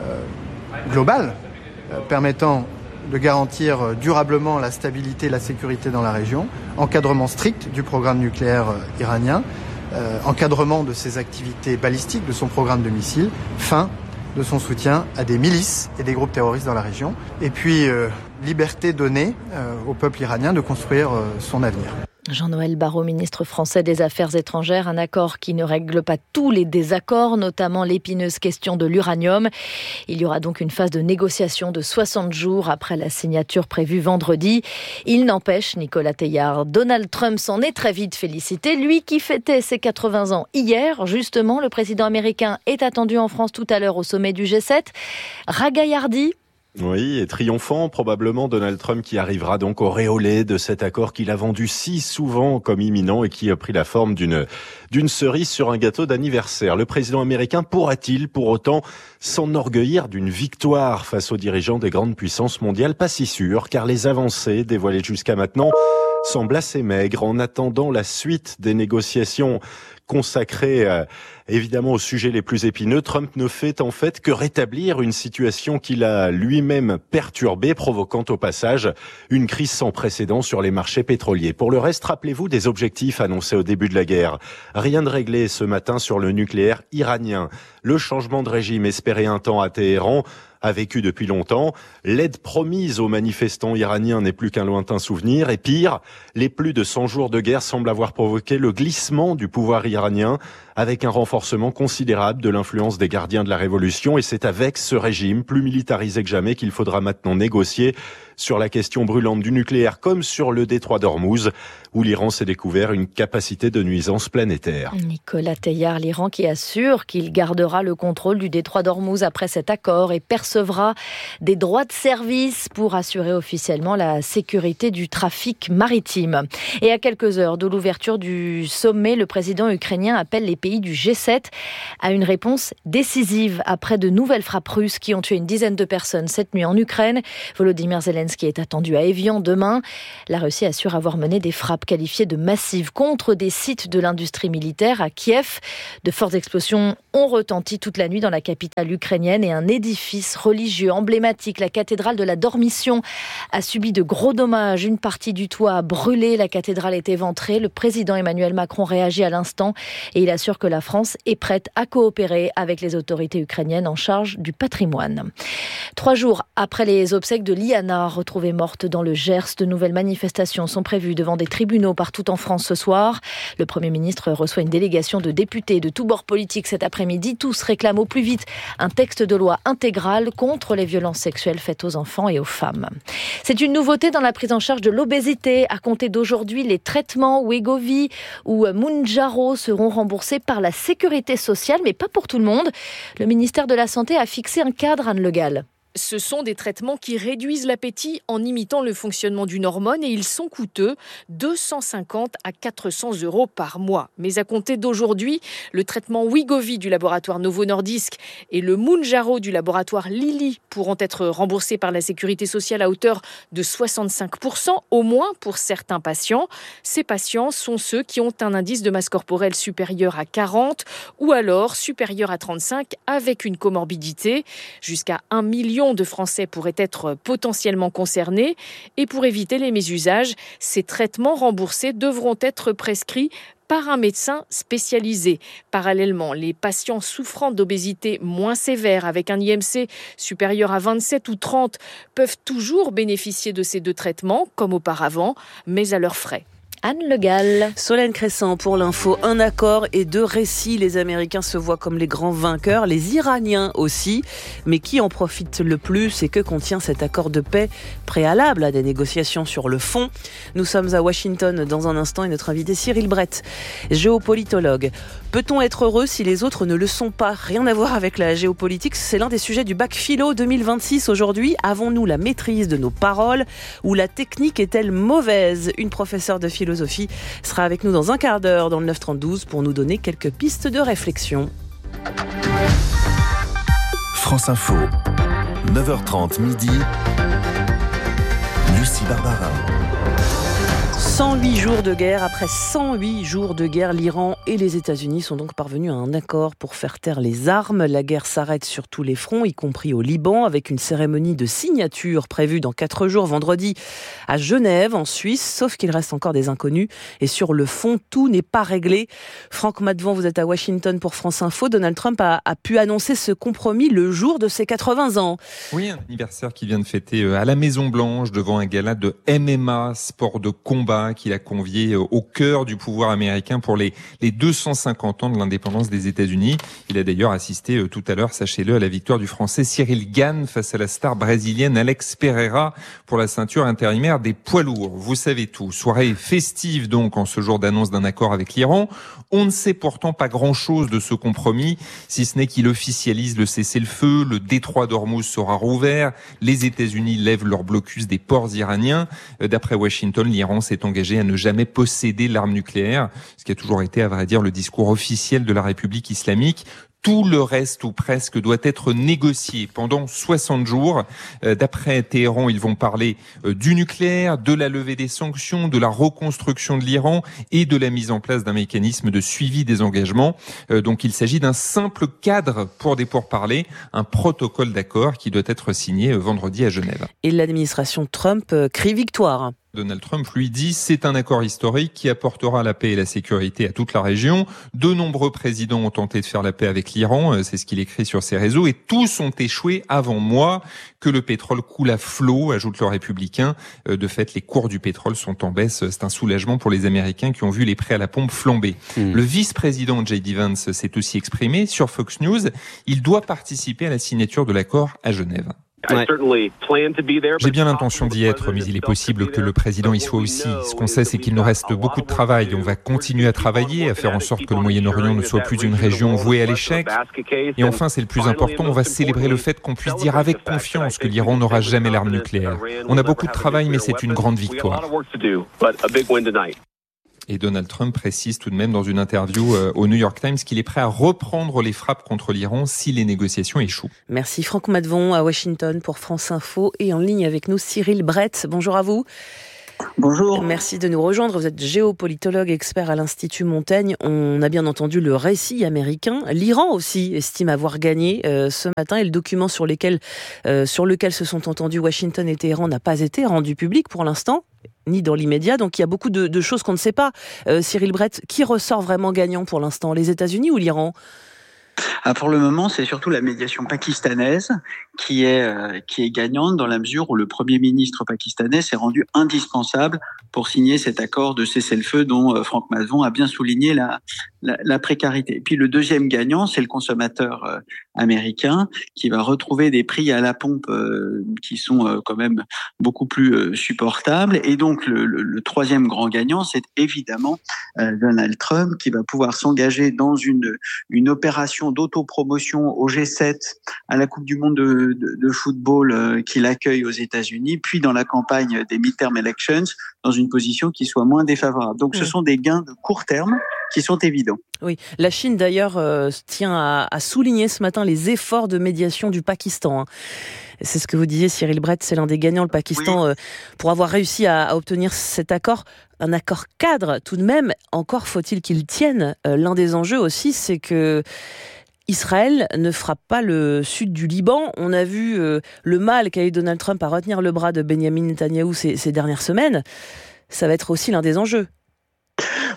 Euh, globale euh, permettant de garantir euh, durablement la stabilité et la sécurité dans la région, encadrement strict du programme nucléaire euh, iranien, euh, encadrement de ses activités balistiques, de son programme de missiles, fin de son soutien à des milices et des groupes terroristes dans la région, et puis euh, liberté donnée euh, au peuple iranien de construire euh, son avenir. Jean-Noël Barrot, ministre français des Affaires étrangères, un accord qui ne règle pas tous les désaccords, notamment l'épineuse question de l'uranium. Il y aura donc une phase de négociation de soixante jours après la signature prévue vendredi. Il n'empêche, Nicolas Teilhard, Donald Trump s'en est très vite félicité. Lui qui fêtait ses quatre-vingts ans hier, justement, le président américain est attendu en France tout à l'heure au sommet du G sept. Ragaillardi. Oui, et triomphant, probablement Donald Trump qui arrivera donc auréolé de cet accord qu'il a vendu si souvent comme imminent et qui a pris la forme d'une d'une cerise sur un gâteau d'anniversaire. Le président américain pourra-t-il pour autant s'enorgueillir d'une victoire face aux dirigeants des grandes puissances mondiales? Pas si sûr, car les avancées dévoilées jusqu'à maintenant semblent assez maigres. En attendant la suite des négociations consacré euh, évidemment aux sujets les plus épineux, Trump ne fait en fait que rétablir une situation qu'il a lui-même perturbée, provoquant au passage une crise sans précédent sur les marchés pétroliers. Pour le reste, rappelez-vous des objectifs annoncés au début de la guerre. Rien de réglé ce matin sur le nucléaire iranien. Le changement de régime espéré un temps à Téhéran a vécu depuis longtemps. L'aide promise aux manifestants iraniens n'est plus qu'un lointain souvenir. Et pire, les plus de cent jours de guerre semblent avoir provoqué le glissement du pouvoir iranien avec un renforcement considérable de l'influence des gardiens de la révolution. Et c'est avec ce régime plus militarisé que jamais qu'il faudra maintenant négocier sur la question brûlante du nucléaire comme sur le détroit d'Ormuz, où l'Iran s'est découvert une capacité de nuisance planétaire. Nicolas Teilhard, l'Iran qui assure qu'il gardera le contrôle du détroit d'Ormuz après cet accord et percevra des droits de service pour assurer officiellement la sécurité du trafic maritime. Et à quelques heures de l'ouverture du sommet, le président ukrainien appelle les pays du G sept à une réponse décisive après de nouvelles frappes russes qui ont tué une dizaine de personnes cette nuit en Ukraine. Volodymyr Zelensky est attendu à Évian demain. La Russie assure avoir mené des frappes qualifiées de massives contre des sites de l'industrie militaire à Kiev. De fortes explosions ont retenti toute la nuit dans la capitale ukrainienne et un édifice religieux emblématique, la cathédrale de la Dormition, a subi de gros dommages. Une partie du toit a brûlé, la cathédrale est éventrée. Le président Emmanuel Macron réagit à l'instant et il assure que la France est prête à coopérer avec les autorités ukrainiennes en charge du patrimoine. Trois jours après les obsèques de Liana, retrouvée morte dans le Gers, de nouvelles manifestations sont prévues devant des tribunaux partout en France ce soir. Le Premier ministre reçoit une délégation de députés de tous bords politiques cet après-midi. Tous réclament au plus vite un texte de loi intégral contre les violences sexuelles faites aux enfants et aux femmes. C'est une nouveauté dans la prise en charge de l'obésité. À compter d'aujourd'hui, les traitements Wegovy ou Mounjaro seront remboursés par la sécurité sociale, mais pas pour tout le monde. Le ministère de la Santé a fixé un cadre, Anne Le Gall. Ce sont des traitements qui réduisent l'appétit en imitant le fonctionnement d'une hormone et ils sont coûteux, deux cent cinquante à quatre cents euros par mois. Mais à compter d'aujourd'hui, le traitement Wegovy du laboratoire Novo Nordisk et le Mounjaro du laboratoire Lilly pourront être remboursés par la sécurité sociale à hauteur de soixante-cinq pour cent, au moins pour certains patients. Ces patients sont ceux qui ont un indice de masse corporelle supérieur à quarante ou alors supérieur à trente-cinq avec une comorbidité. Jusqu'à un million de Français pourraient être potentiellement concernés. Et pour éviter les mésusages, ces traitements remboursés devront être prescrits par un médecin spécialisé. Parallèlement, les patients souffrant d'obésité moins sévère avec un I M C supérieur à vingt-sept ou trente peuvent toujours bénéficier de ces deux traitements, comme auparavant, mais à leurs frais. Anne Le Gall. Solène Crescent pour l'info. Un accord et deux récits. Les Américains se voient comme les grands vainqueurs, les Iraniens aussi. Mais qui en profite le plus et que contient cet accord de paix préalable à des négociations sur le fond? Nous sommes à Washington dans un instant et notre invité Cyril Brett, géopolitologue. Peut-on être heureux si les autres ne le sont pas? Rien à voir avec la géopolitique, c'est l'un des sujets du bac philo deux mille vingt-six aujourd'hui. Avons-nous la maîtrise de nos paroles ou la technique est-elle mauvaise? Une professeure de philo Philosophie sera avec nous dans un quart d'heure dans le neuf trente-douze pour nous donner quelques pistes de réflexion. France Info, neuf heures trente midi, Lucie Barbara. cent huit jours de guerre. Après cent huit jours de guerre, l'Iran et les États-Unis sont donc parvenus à un accord pour faire taire les armes. La guerre s'arrête sur tous les fronts, y compris au Liban, avec une cérémonie de signature prévue dans quatre jours, vendredi, à Genève, en Suisse, sauf qu'il reste encore des inconnus. Et sur le fond, tout n'est pas réglé. Franck Madvan, vous êtes à Washington pour France Info. Donald Trump a, a pu annoncer ce compromis le jour de ses quatre-vingts ans. Oui, un anniversaire qui vient de fêter à la Maison-Blanche devant un gala de M M A, sport de combat, qu'il a convié au cœur du pouvoir américain pour les, les deux cent cinquante ans de l'indépendance des États-Unis. Il a d'ailleurs assisté tout à l'heure, sachez-le, à la victoire du Français Cyril Gane face à la star brésilienne Alex Pereira pour la ceinture intérimaire des poids lourds. Vous savez tout. Soirée festive donc en ce jour d'annonce d'un accord avec l'Iran. On ne sait pourtant pas grand-chose de ce compromis, si ce n'est qu'il officialise le cessez-le-feu, le détroit d'Ormuz sera rouvert, les États-Unis lèvent leur blocus des ports iraniens. D'après Washington, l'Iran s'est engagé à ne jamais posséder l'arme nucléaire, ce qui a toujours été, à vrai dire, le discours officiel de la République islamique. Tout le reste, ou presque, doit être négocié pendant soixante jours. Euh, d'après Téhéran, ils vont parler euh, du nucléaire, de la levée des sanctions, de la reconstruction de l'Iran et de la mise en place d'un mécanisme de suivi des engagements. Euh, donc il s'agit d'un simple cadre pour des pourparlers, un protocole d'accord qui doit être signé euh, vendredi à Genève. Et l'administration Trump euh, crie victoire. Donald Trump lui dit c'est un accord historique qui apportera la paix et la sécurité à toute la région. De nombreux présidents ont tenté de faire la paix avec l'Iran, c'est ce qu'il écrit sur ses réseaux, et tous ont échoué avant moi. Que le pétrole coule à flot, ajoute le républicain. De fait, les cours du pétrole sont en baisse. C'est un soulagement pour les Américains qui ont vu les prix à la pompe flamber. Mmh. Le vice-président J D Vance s'est aussi exprimé sur Fox News. Il doit participer à la signature de l'accord à Genève. Ouais. J'ai bien l'intention d'y être, mais il est possible que le président y soit aussi. Ce qu'on sait, c'est qu'il nous reste beaucoup de travail. On va continuer à travailler, à faire en sorte que le Moyen-Orient ne soit plus une région vouée à l'échec. Et enfin, c'est le plus important, on va célébrer le fait qu'on puisse dire avec confiance que l'Iran n'aura jamais l'arme nucléaire. On a beaucoup de travail, mais c'est une grande victoire. Et Donald Trump précise tout de même dans une interview au New York Times qu'il est prêt à reprendre les frappes contre l'Iran si les négociations échouent. Merci Franck Madvan à Washington pour France Info et en ligne avec nous Cyril Brett. Bonjour à vous. Bonjour. Merci de nous rejoindre. Vous êtes géopolitologue, expert à l'Institut Montaigne. On a bien entendu le récit américain. L'Iran aussi estime avoir gagné euh, ce matin et le document sur, lesquels, euh, sur lequel se sont entendus Washington et Téhéran n'a pas été rendu public pour l'instant, ni dans l'immédiat. Donc il y a beaucoup de, de choses qu'on ne sait pas. Euh, Cyril Brett, qui ressort vraiment gagnant pour l'instant, les États-Unis ou l'Iran ? Ah, pour le moment, c'est surtout la médiation pakistanaise qui est, euh, qui est gagnante dans la mesure où le Premier ministre pakistanais s'est rendu indispensable pour signer cet accord de cessez-le-feu dont euh, Franck Madvan a bien souligné la, la, la précarité. Et puis le deuxième gagnant, c'est le consommateur euh, américain qui va retrouver des prix à la pompe euh, qui sont euh, quand même beaucoup plus euh, supportables. Et donc le, le, le troisième grand gagnant, c'est évidemment euh, Donald Trump qui va pouvoir s'engager dans une, une opération d'autopromotion au G sept, à la Coupe du Monde de, de, de football euh, qu'il accueille aux États-Unis, puis dans la campagne des midterm elections, dans une position qui soit moins défavorable. Donc ce sont des gains de court terme qui sont évidents. Oui, la Chine d'ailleurs euh, tient à, à souligner ce matin les efforts de médiation du Pakistan. Hein. C'est ce que vous disiez, Cyril Brett, c'est l'un des gagnants, le Pakistan, oui. euh, pour avoir réussi à, à obtenir cet accord. Un accord cadre, tout de même, encore faut-il qu'il tienne. Euh, l'un des enjeux aussi, c'est que Israël ne frappe pas le sud du Liban. On a vu euh, le mal qu'a eu Donald Trump à retenir le bras de Benjamin Netanyahou ces, ces dernières semaines. Ça va être aussi l'un des enjeux.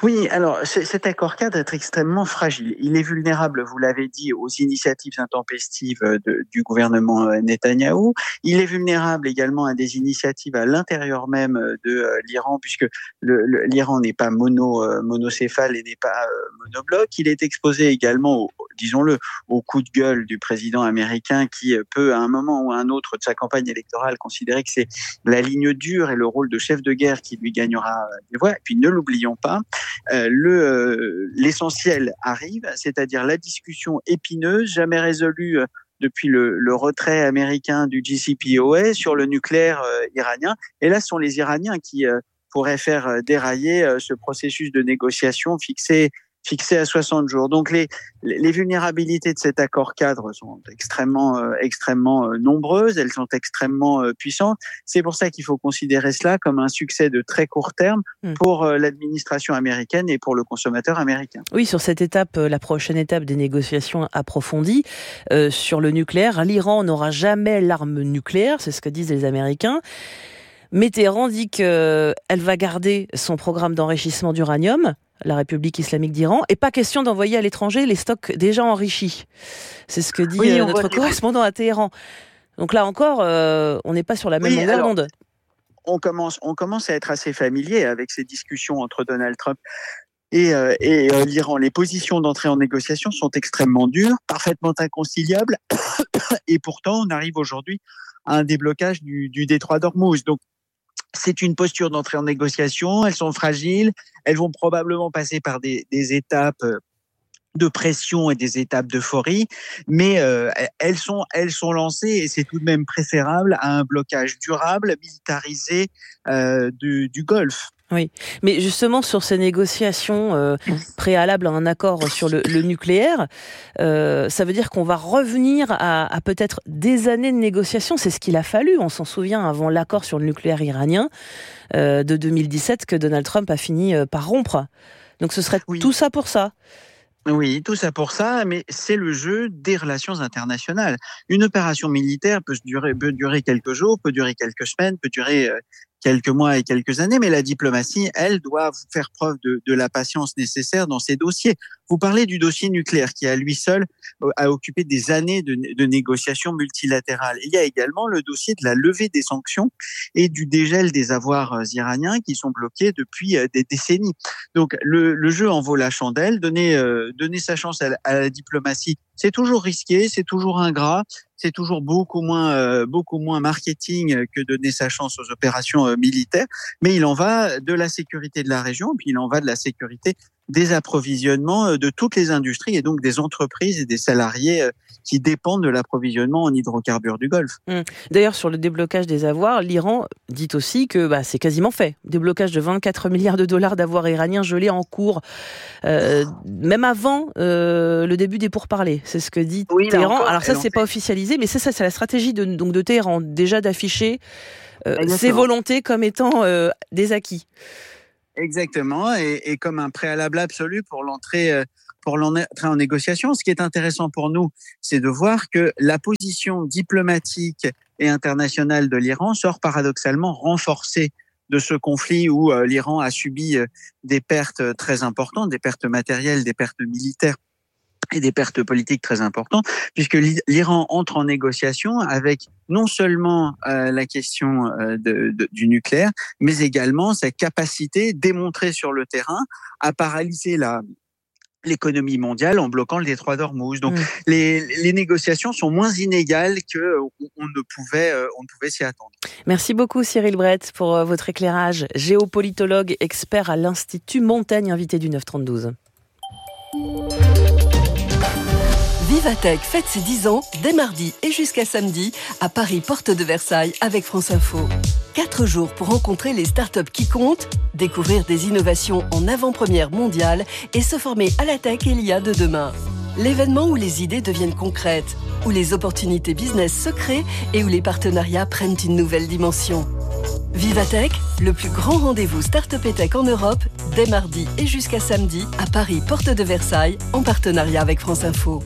Oui, alors cet accord cadre est extrêmement fragile. Il est vulnérable, vous l'avez dit, aux initiatives intempestives de, du gouvernement Netanyahou. Il est vulnérable également à des initiatives à l'intérieur même de l'Iran, puisque le, le, l'Iran n'est pas mono, euh, monocéphale et n'est pas euh, monobloc. Il est exposé également, au, disons-le, au coup de gueule du président américain qui peut, à un moment ou à un autre de sa campagne électorale, considérer que c'est la ligne dure et le rôle de chef de guerre qui lui gagnera des voix. Et puis ne l'oublions pas, euh, le, euh, l'essentiel arrive, c'est-à-dire la discussion épineuse, jamais résolue euh, depuis le, le retrait américain du J C P O A sur le nucléaire euh, iranien. Et là, ce sont les Iraniens qui euh, pourraient faire euh, dérailler euh, ce processus de négociation fixé fixé à soixante jours. Donc les les vulnérabilités de cet accord cadre sont extrêmement euh, extrêmement euh, nombreuses, elles sont extrêmement euh, puissantes. C'est pour ça qu'il faut considérer cela comme un succès de très court terme pour euh, l'administration américaine et pour le consommateur américain. Oui, sur cette étape, la prochaine étape des négociations approfondies euh, sur le nucléaire, l'Iran n'aura jamais l'arme nucléaire, c'est ce que disent les Américains. Mais Téhéran dit qu'elle va garder son programme d'enrichissement d'uranium, la République islamique d'Iran, et pas question d'envoyer à l'étranger les stocks déjà enrichis. C'est ce que dit oui, notre correspondant à Téhéran. Donc là encore, euh, on n'est pas sur la même longueur oui, d'onde. On commence, on commence à être assez familier avec ces discussions entre Donald Trump et, euh, et euh, l'Iran. Les positions d'entrée en négociation sont extrêmement dures, parfaitement inconciliables, et pourtant on arrive aujourd'hui à un déblocage du, du détroit d'Ormuz. Donc c'est une posture d'entrée en négociation, elles sont fragiles, elles vont probablement passer par des, des étapes de pression et des étapes d'euphorie, mais euh, elles sont elles sont lancées et c'est tout de même préférable à un blocage durable, militarisé euh, du, du Golfe. Oui, mais justement sur ces négociations euh, préalables à un accord sur le, le nucléaire, euh, ça veut dire qu'on va revenir à, à peut-être des années de négociations. C'est ce qu'il a fallu, on s'en souvient, avant l'accord sur le nucléaire iranien euh, de deux mille dix-sept que Donald Trump a fini euh, par rompre. Donc ce serait oui. tout ça pour ça. Oui, tout ça pour ça, mais c'est le jeu des relations internationales. Une opération militaire peut durer, peut durer quelques jours, peut durer quelques semaines, peut durer euh, quelques mois et quelques années, mais la diplomatie, elle, doit faire preuve de, de la patience nécessaire dans ces dossiers. Vous parlez du dossier nucléaire qui, à lui seul, a occupé des années de, de négociations multilatérales. Il y a également le dossier de la levée des sanctions et du dégel des avoirs iraniens qui sont bloqués depuis des décennies. Donc, le, le jeu en vaut la chandelle. Donner, euh, donner sa chance à la, à la diplomatie, c'est toujours risqué, c'est toujours ingrat. C'est toujours beaucoup moins, euh, beaucoup moins marketing que donner sa chance aux opérations euh, militaires. Mais il en va de la sécurité de la région, puis il en va de la sécurité des approvisionnements de toutes les industries et donc des entreprises et des salariés qui dépendent de l'approvisionnement en hydrocarbures du Golfe. Mmh. D'ailleurs, sur le déblocage des avoirs, l'Iran dit aussi que bah, c'est quasiment fait. Déblocage de vingt-quatre milliards de dollars d'avoirs iraniens gelés en cours, euh, même avant euh, le début des pourparlers. C'est ce que dit oui, Téhéran. Encore, alors ça, c'est pas officialisé, mais c'est ça, c'est la stratégie de, donc de Téhéran, déjà d'afficher euh, ses volontés comme étant euh, des acquis. Exactement, et, et comme un préalable absolu pour l'entrée, pour l'entrée en négociation. Ce qui est intéressant pour nous, c'est de voir que la position diplomatique et internationale de l'Iran sort paradoxalement renforcée de ce conflit où euh, l'Iran a subi euh, des pertes très importantes, des pertes matérielles, des pertes militaires et des pertes politiques très importantes, puisque l'Iran entre en négociation avec non seulement euh, la question euh, de, de, du nucléaire, mais également sa capacité démontrée sur le terrain à paralyser la l'économie mondiale en bloquant le détroit d'Ormuz. Donc, mmh. les, les négociations sont moins inégales qu'on on ne pouvait, euh, on ne pouvait s'y attendre. Merci beaucoup Cyril Brett pour euh, votre éclairage. Géopolitologue, expert à l'Institut Montaigne, invité du neuf trente-douze. Vivatech fête ses dix ans dès mardi et jusqu'à samedi à Paris, porte de Versailles avec France Info. Quatre jours pour rencontrer les startups qui comptent, découvrir des innovations en avant-première mondiale et se former à la tech et l'I A de demain. L'événement où les idées deviennent concrètes, où les opportunités business se créent et où les partenariats prennent une nouvelle dimension. Vivatech, le plus grand rendez-vous start-up et tech en Europe, dès mardi et jusqu'à samedi à Paris, porte de Versailles, en partenariat avec France Info.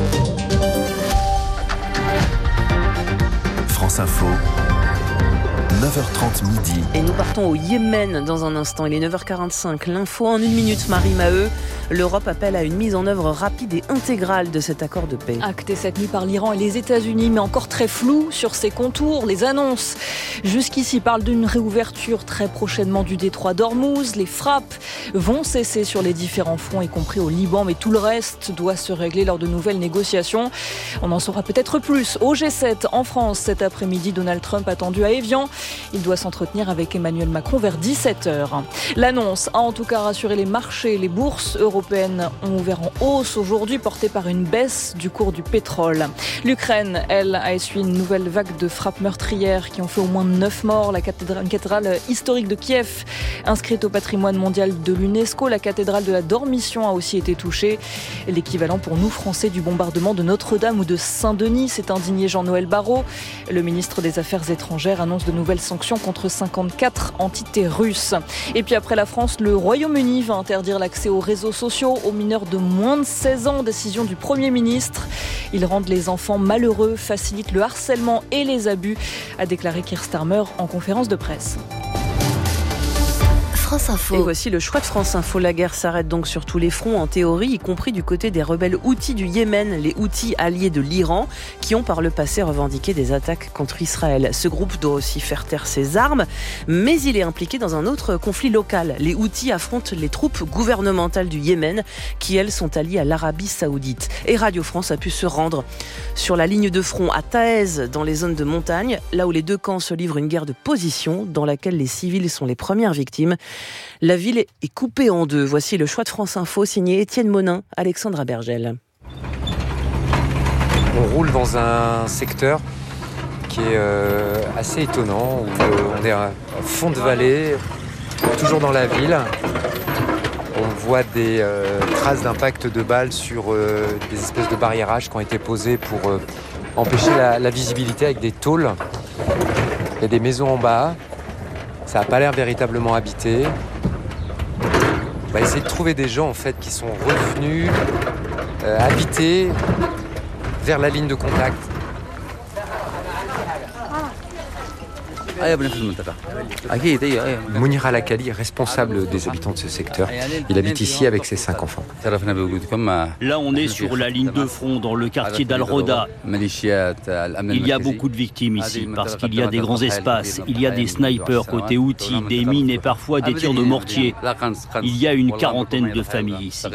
France Info, neuf heures trente midi. Et nous partons au Yémen dans un instant. Il est neuf heures quarante-cinq. L'info en une minute, Marie Maheu. L'Europe appelle à une mise en œuvre rapide et intégrale de cet accord de paix. Acté cette nuit par l'Iran et les États-Unis, mais encore très flou sur ses contours. Les annonces jusqu'ici parlent d'une réouverture très prochainement du détroit d'Ormuz. Les frappes vont cesser sur les différents fronts, y compris au Liban, mais tout le reste doit se régler lors de nouvelles négociations. On en saura peut-être plus au G sept en France cet après-midi. Donald Trump attendu à Évian. Il doit s'entretenir avec Emmanuel Macron vers dix-sept heures. L'annonce a en tout cas rassuré les marchés. Les bourses européennes ont ouvert en hausse aujourd'hui, portées par une baisse du cours du pétrole. L'Ukraine, elle, a essuyé une nouvelle vague de frappes meurtrières qui ont fait au moins neuf morts. La cathédrale, une cathédrale historique de Kiev, inscrite au patrimoine mondial de l'UNESCO. La cathédrale de la Dormition a aussi été touchée. L'équivalent pour nous Français du bombardement de Notre-Dame ou de Saint-Denis, s'est indigné Jean-Noël Barrot. Le ministre des Affaires étrangères annonce de nouvelles sanctions contre cinquante-quatre entités russes. Et puis après la France, le Royaume-Uni va interdire l'accès aux réseaux sociaux aux mineurs de moins de seize ans. Décision du Premier ministre. Ils rendent les enfants malheureux, facilitent le harcèlement et les abus, a déclaré Keir Starmer en conférence de presse. France Info. Et voici le choix de France Info. La guerre s'arrête donc sur tous les fronts, en théorie, y compris du côté des rebelles Houthis du Yémen, les Houthis alliés de l'Iran, qui ont par le passé revendiqué des attaques contre Israël. Ce groupe doit aussi faire taire ses armes, mais il est impliqué dans un autre conflit local. Les Houthis affrontent les troupes gouvernementales du Yémen, qui elles sont alliées à l'Arabie Saoudite. Et Radio France a pu se rendre sur la ligne de front à Taez, dans les zones de montagne, là où les deux camps se livrent une guerre de position, dans laquelle les civils sont les premières victimes. La ville est coupée en deux. Voici le choix de France Info, signé Étienne Monin, Alexandra Bergel. On roule dans un secteur qui est euh, assez étonnant, où euh, on est à fond de vallée, toujours dans la ville. On voit des euh, traces d'impact de balles sur euh, des espèces de barriérages qui ont été posés pour euh, empêcher la, la visibilité avec des tôles. Il y a des maisons en bas. Ça n'a pas l'air véritablement habité. On va essayer de trouver des gens en fait qui sont revenus euh, habiter vers la ligne de contact. Mounir Al-Akali est responsable des habitants de ce secteur. Il habite ici avec ses cinq enfants. Là, on est sur la ligne de front dans le quartier d'Al-Roda. Il y a beaucoup de victimes ici parce qu'il y a des grands espaces. Il y a des snipers côté Houthis, des mines et parfois des tirs de mortier. Il y a une quarantaine de familles ici.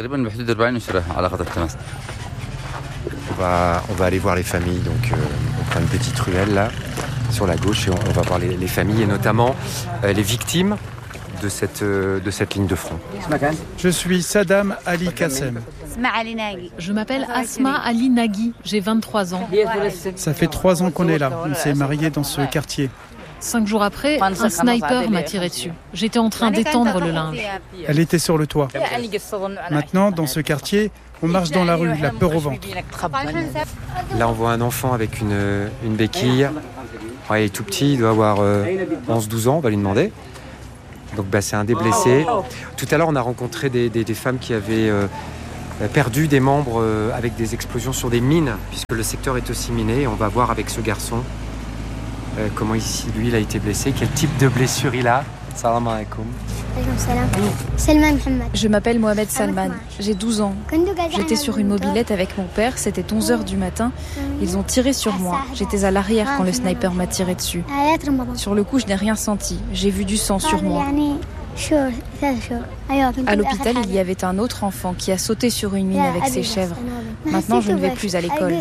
On va, on va aller voir les familles. Donc, euh, on prend une petite ruelle là, sur la gauche, et on, on va voir les, les familles et notamment euh, les victimes de cette, euh, de cette ligne de front. Je suis Saddam Ali Kassem. Je m'appelle Asma Ali Nagui, j'ai vingt-trois ans. Ça fait trois ans qu'on est là. On s'est mariés dans ce quartier. Cinq jours après, un sniper m'a tiré dessus. J'étais en train d'étendre le linge. Elle était sur le toit. Maintenant, dans ce quartier, on marche dans la rue, la peur au ventre. Là, on voit un enfant avec une, une béquille. Ouais, il est tout petit, il doit avoir euh, onze douze ans, on va lui demander. Donc bah, c'est un des blessés. Tout à l'heure, on a rencontré des, des, des femmes qui avaient euh, perdu des membres euh, avec des explosions sur des mines, puisque le secteur est aussi miné. Et on va voir avec ce garçon euh, comment ici, lui, il a été blessé, quel type de blessure il a. Salam alaikum. Je m'appelle Mohamed Salman, j'ai douze ans. J'étais sur une mobilette avec mon père, c'était onze heures du matin. Ils ont tiré sur moi. J'étais à l'arrière quand le sniper m'a tiré dessus. Sur le coup, je n'ai rien senti. J'ai vu du sang sur moi. À l'hôpital, il y avait un autre enfant qui a sauté sur une mine avec ses chèvres. Maintenant, je ne vais plus à l'école.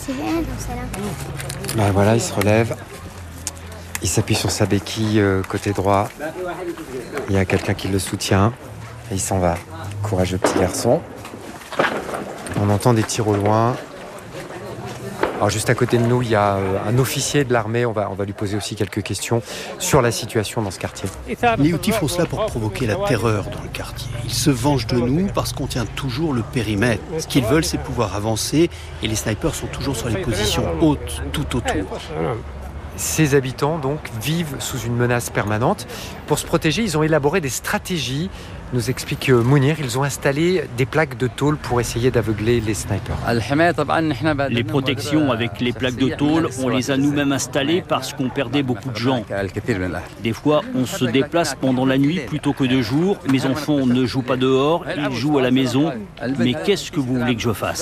Ben voilà, il se relève. Il s'appuie sur sa béquille euh, côté droit. Il y a quelqu'un qui le soutient. Et il s'en va. Courageux petit garçon. On entend des tirs au loin. Alors juste à côté de nous, il y a euh, un officier de l'armée. On va, on va lui poser aussi quelques questions sur la situation dans ce quartier. Les Houthis font cela pour provoquer la terreur dans le quartier. Ils se vengent de nous parce qu'on tient toujours le périmètre. Ce qu'ils veulent, c'est pouvoir avancer. Et les snipers sont toujours sur les positions hautes, tout autour. Ces habitants donc vivent sous une menace permanente. Pour se protéger, ils ont élaboré des stratégies Nous explique Mounir, ils ont installé des plaques de tôle pour essayer d'aveugler les snipers. Les protections avec les plaques de tôle, on les a nous-mêmes installées parce qu'on perdait beaucoup de gens. Des fois, on se déplace pendant la nuit plutôt que de jour. Mes enfants ne jouent pas dehors, ils jouent à la maison. Mais qu'est-ce que vous voulez que je fasse ?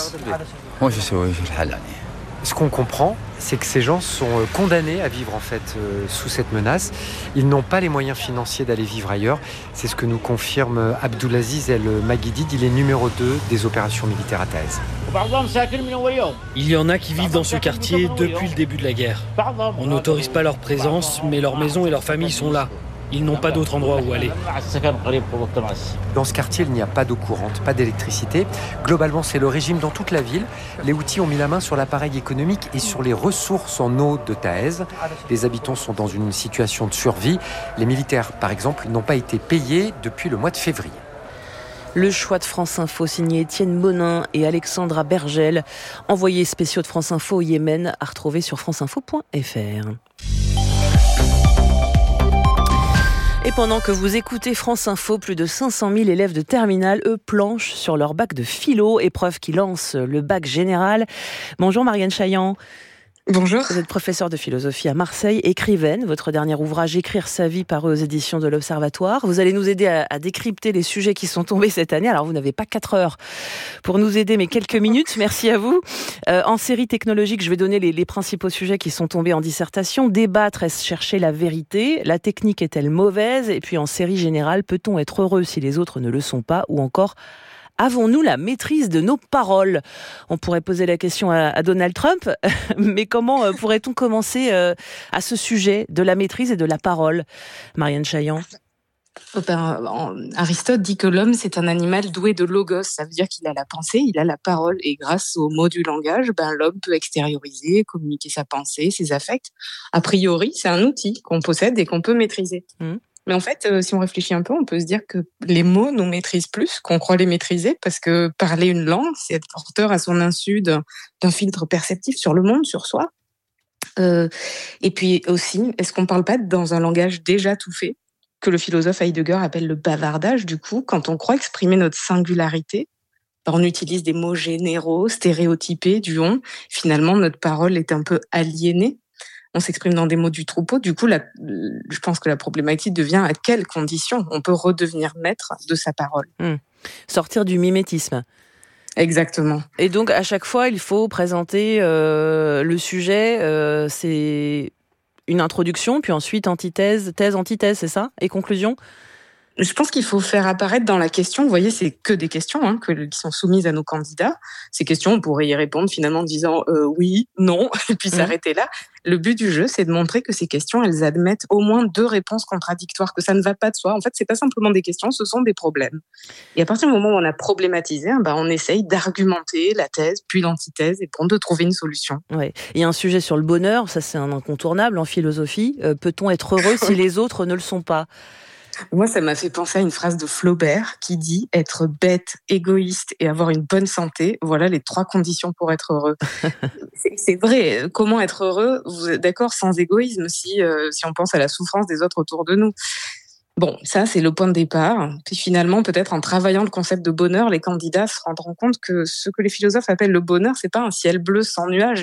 Ce qu'on comprend, c'est que ces gens sont condamnés à vivre en fait euh, sous cette menace. Ils n'ont pas les moyens financiers d'aller vivre ailleurs. C'est ce que nous confirme Abdulaziz El Maguidid. Il est numéro deux des opérations militaires à Taez. Il y en a qui vivent dans ce quartier depuis le début de la guerre. On n'autorise pas leur présence, mais leurs maisons et leurs familles sont là. Ils n'ont pas d'autre endroit où aller. Dans ce quartier, il n'y a pas d'eau courante, pas d'électricité. Globalement, c'est le régime dans toute la ville. Les Houthis ont mis la main sur l'appareil économique et sur les ressources en eau de Taez. Les habitants sont dans une situation de survie. Les militaires, par exemple, n'ont pas été payés depuis le mois de février. Le choix de France Info, signé Étienne Bonin et Alexandra Bergel, envoyés spéciaux de France Info au Yémen, à retrouver sur franceinfo point f r. Et pendant que vous écoutez France Info, plus de cinq cent mille élèves de terminale, eux, planchent sur leur bac de philo, épreuve qui lance le bac général. Bonjour Marianne Chaillan. Bonjour. Vous êtes professeure de philosophie à Marseille, écrivaine. Votre dernier ouvrage, Écrire sa vie, paru aux éditions de l'Observatoire. Vous allez nous aider à, à décrypter les sujets qui sont tombés cette année. Alors, vous n'avez pas quatre heures pour nous aider, mais quelques minutes. Merci à vous. Euh, en série technologique, je vais donner les, les principaux sujets qui sont tombés en dissertation. Débattre, est-ce chercher la vérité ? La technique est-elle mauvaise ? Et puis, en série générale, peut-on être heureux si les autres ne le sont pas ? Ou encore, avons-nous la maîtrise de nos paroles ? On pourrait poser la question à, à Donald Trump, mais comment euh, pourrait-on commencer euh, à ce sujet de la maîtrise et de la parole ? Marianne Chaillan. Ben, Aristote dit que l'homme, c'est un animal doué de logos. Ça veut dire qu'il a la pensée, il a la parole. Et grâce aux mots du langage, ben, l'homme peut extérioriser, communiquer sa pensée, ses affects. A priori, c'est un outil qu'on possède et qu'on peut maîtriser. Mmh. Mais en fait, euh, si on réfléchit un peu, on peut se dire que les mots nous maîtrisent plus qu'on croit les maîtriser, parce que parler une langue, c'est être porteur à son insu d'un, d'un filtre perceptif sur le monde, sur soi. Euh, et puis aussi, est-ce qu'on ne parle pas dans un langage déjà tout fait, que le philosophe Heidegger appelle le bavardage, du coup, quand on croit exprimer notre singularité, on utilise des mots généraux, stéréotypés, du on. Finalement, notre parole est un peu aliénée. On s'exprime dans des mots du troupeau. Du coup, la, je pense que la problématique devient à quelles conditions on peut redevenir maître de sa parole. Mmh. Sortir du mimétisme. Exactement. Et donc, à chaque fois, il faut présenter euh, le sujet. Euh, c'est une introduction, puis ensuite antithèse, thèse, antithèse, c'est ça ? Et conclusion ? Je pense qu'il faut faire apparaître dans la question, vous voyez, c'est que des questions hein, que, qui sont soumises à nos candidats. Ces questions, on pourrait y répondre finalement en disant euh, oui, non, et puis mmh. s'arrêter là. Le but du jeu, c'est de montrer que ces questions, elles admettent au moins deux réponses contradictoires, que ça ne va pas de soi. En fait, c'est pas simplement des questions, ce sont des problèmes. Et à partir du moment où on a problématisé, ben, on essaye d'argumenter la thèse, puis l'antithèse, et pour de trouver une solution. Ouais. Il y a un sujet sur le bonheur, ça c'est un incontournable en philosophie. Euh, peut-on être heureux si les autres ne le sont pas ? Moi, ça m'a fait penser à une phrase de Flaubert qui dit « Être bête, égoïste et avoir une bonne santé, voilà les trois conditions pour être heureux. » c'est, c'est vrai, comment être heureux, vous êtes d'accord, sans égoïsme, si, euh, si on pense à la souffrance des autres autour de nous. Bon, ça, c'est le point de départ. Puis finalement, peut-être en travaillant le concept de bonheur, les candidats se rendront compte que ce que les philosophes appellent le bonheur, c'est pas un ciel bleu sans nuages.